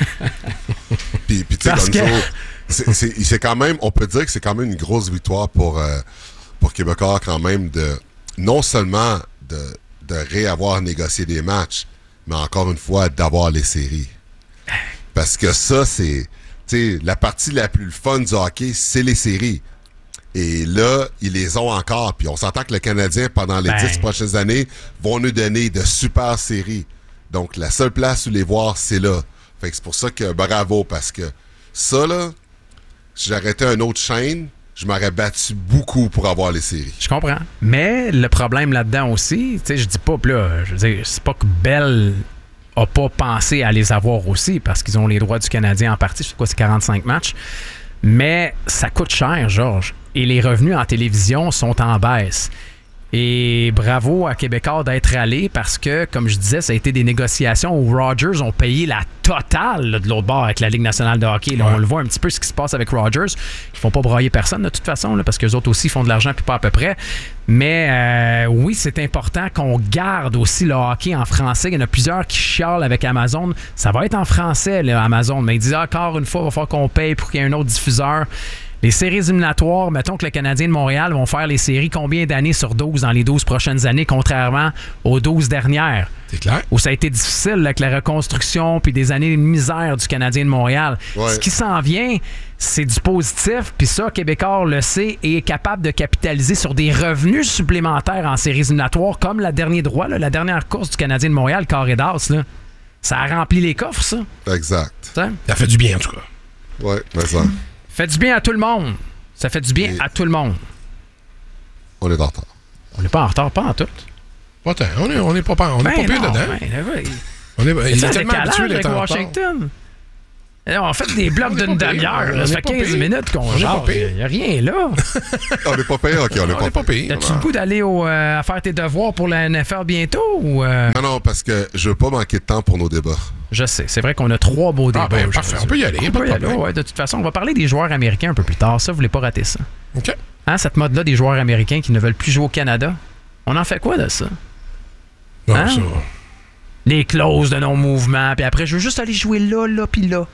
Puis, puis tu sais, Gonzo, que... c'est, c'est, c'est quand même, on peut dire que c'est quand même une grosse victoire pour, euh, pour Québécois quand même de, non seulement de, de réavoir négocié des matchs, mais encore une fois, d'avoir les séries. Parce que ça, c'est... T'sais, la partie la plus fun du hockey, c'est les séries. Et là, ils les ont encore. Puis on s'entend que le Canadien, pendant les dix ben. prochaines années, vont nous donner de super séries. Donc, la seule place où les voir, c'est là. Fait que c'est pour ça que bravo, parce que ça, là, si j'arrêtais une autre chaîne, je m'aurais battu beaucoup pour avoir les séries. Je comprends. Mais le problème là-dedans aussi, tu sais, je dis pas, là, je veux dire, c'est pas que Bell a pas pensé à les avoir aussi parce qu'ils ont les droits du Canadien en partie. C'est quoi, c'est quarante-cinq matchs. Mais ça coûte cher, Georges. Et les revenus en télévision sont en baisse. Et bravo à Québécois d'être allé parce que, comme je disais, ça a été des négociations où Rogers ont payé la totale là, de l'autre bord avec la Ligue nationale de hockey. Là, ouais. On le voit un petit peu ce qui se passe avec Rogers. Ils font pas brailler personne de toute façon là, parce qu'eux autres aussi font de l'argent puis pas à peu près. Mais euh, oui, c'est important qu'on garde aussi le hockey en français. Il y en a plusieurs qui chialent avec Amazon. Ça va être en français, là, Amazon. Mais ils disent encore une fois, il va falloir qu'on paye pour qu'il y ait un autre diffuseur. Les séries éliminatoires, mettons que le Canadien de Montréal vont faire les séries combien d'années sur douze dans les douze prochaines années, contrairement aux douze dernières? C'est clair. Où ça a été difficile avec la reconstruction puis des années de misère du Canadien de Montréal. Ouais. Ce qui s'en vient, c'est du positif. Puis ça, Québécois le sait et est capable de capitaliser sur des revenus supplémentaires en séries éliminatoires, comme la dernière droit, là, la dernière course du Canadien de Montréal, Carré d'As. Là. Ça a rempli les coffres, ça. Exact. Ça, ça fait du bien, en tout cas. Oui, mais ça. Fait du bien à tout le monde. Ça fait du bien et à tout le monde. On est en retard. On n'est pas en retard, pas en tout. Pas tant. On n'est on est pas, on est ben pas pire non, dedans. Ben, ben, on est, il est est tellement habitué d'être en Washington. On fait des blocs d'une demi-heure. Ça fait quinze pire. minutes qu'on jase. Il n'y a rien là. On n'est pas payé, OK, on n'est pas, pas payé. As-tu le goût d'aller au, euh, à faire tes devoirs pour la N F L bientôt? Ou euh... Non, non, parce que je veux pas manquer de temps pour nos débats. Je sais. C'est vrai qu'on a trois beaux débats. Ah ben, parfait. On peut y aller. On peut y aller, ouais, de toute façon. On va parler des joueurs américains un peu plus tard. Ça, vous voulez pas rater ça. OK. Hein, cette mode-là des joueurs américains qui ne veulent plus jouer au Canada. On en fait quoi de ça? Non, hein? ça... Les clauses de non-mouvement. Puis après, je veux juste aller jouer là, là, puis là.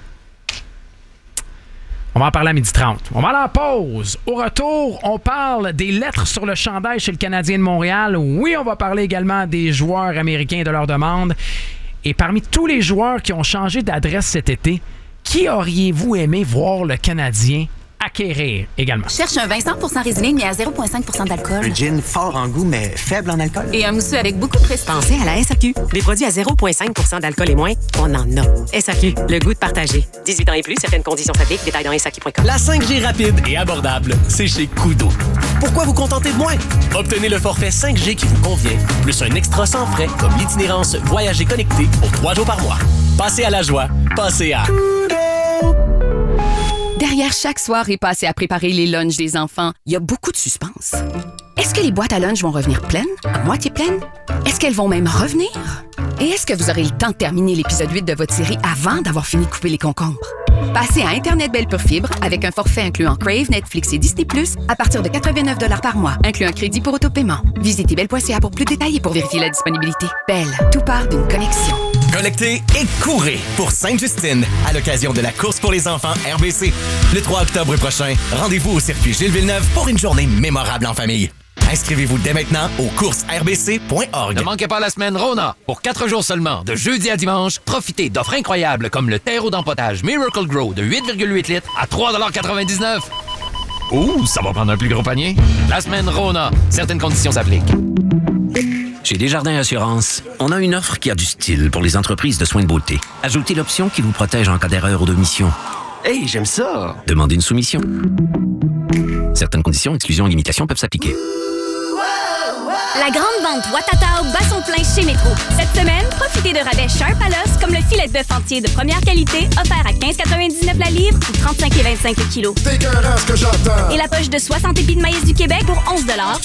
On va en parler à midi trente. On va aller en pause. Au retour, on parle des lettres sur le chandail chez le Canadien de Montréal. Oui, on va parler également des joueurs américains et de leurs demandes. Et parmi tous les joueurs qui ont changé d'adresse cet été, qui auriez-vous aimé voir le Canadien acquérir également? Cherche un vin cent pour cent résineux, mais à zéro virgule cinq pour cent d'alcool. Un gin fort en goût, mais faible en alcool. Et un mousseux avec beaucoup de prestance. Pensez à la S A Q. Des produits à zéro virgule cinq pour cent d'alcool et moins, on en a. S A Q, le goût de partager. dix-huit ans et plus, certaines conditions s'appliquent. Détails dans S A Q point com. La cinq G rapide et abordable, c'est chez Koodo. Pourquoi vous contenter de moins? Obtenez le forfait cinq G qui vous convient, plus un extra sans frais, comme l'itinérance Voyager connecté pour trois jours par mois. Passez à la joie, passez à Koodo. Derrière chaque soirée passée à préparer les lunchs des enfants, il y a beaucoup de suspense. Est-ce que les boîtes à lunch vont revenir pleines, à moitié pleines? Est-ce qu'elles vont même revenir? Et est-ce que vous aurez le temps de terminer l'épisode huit de votre série avant d'avoir fini de couper les concombres? Passez à Internet Belle pure fibre avec un forfait incluant Crave, Netflix et Disney plus, à partir de quatre-vingt-neuf dollars par mois, inclut un crédit pour autopaiement. Visitez belle point c a pour plus de détails et pour vérifier la disponibilité. Belle, tout part d'une connexion. Collectez et courez pour Sainte-Justine à l'occasion de la course pour les enfants R B C. Le trois octobre prochain, rendez-vous au circuit Gilles Villeneuve pour une journée mémorable en famille. Inscrivez-vous dès maintenant au courses r b c point org. Ne manquez pas la semaine Rona. Pour quatre jours seulement, de jeudi à dimanche, profitez d'offres incroyables comme le terreau d'empotage Miracle Grow de huit virgule huit litres à trois quatre-vingt-dix-neuf. Ouh, ça va prendre un plus gros panier. La semaine Rona. Certaines conditions s'appliquent. Chez Desjardins Assurance, on a une offre qui a du style pour les entreprises de soins de beauté. Ajoutez l'option qui vous protège en cas d'erreur ou d'omission. Hey, j'aime ça! Demandez une soumission. Certaines conditions, exclusions et limitations peuvent s'appliquer. La grande vente Watatao bat son plein chez Métro. Cette semaine, profitez de rabais Sharp à l'os comme le filet de bœuf entier de première qualité offert à quinze quatre-vingt-dix-neuf la livre ou trente-cinq et vingt-cinq le kilo. C'est écœurant ce que j'entends. Et la poche de soixante épis de maïs du Québec pour onze dollars.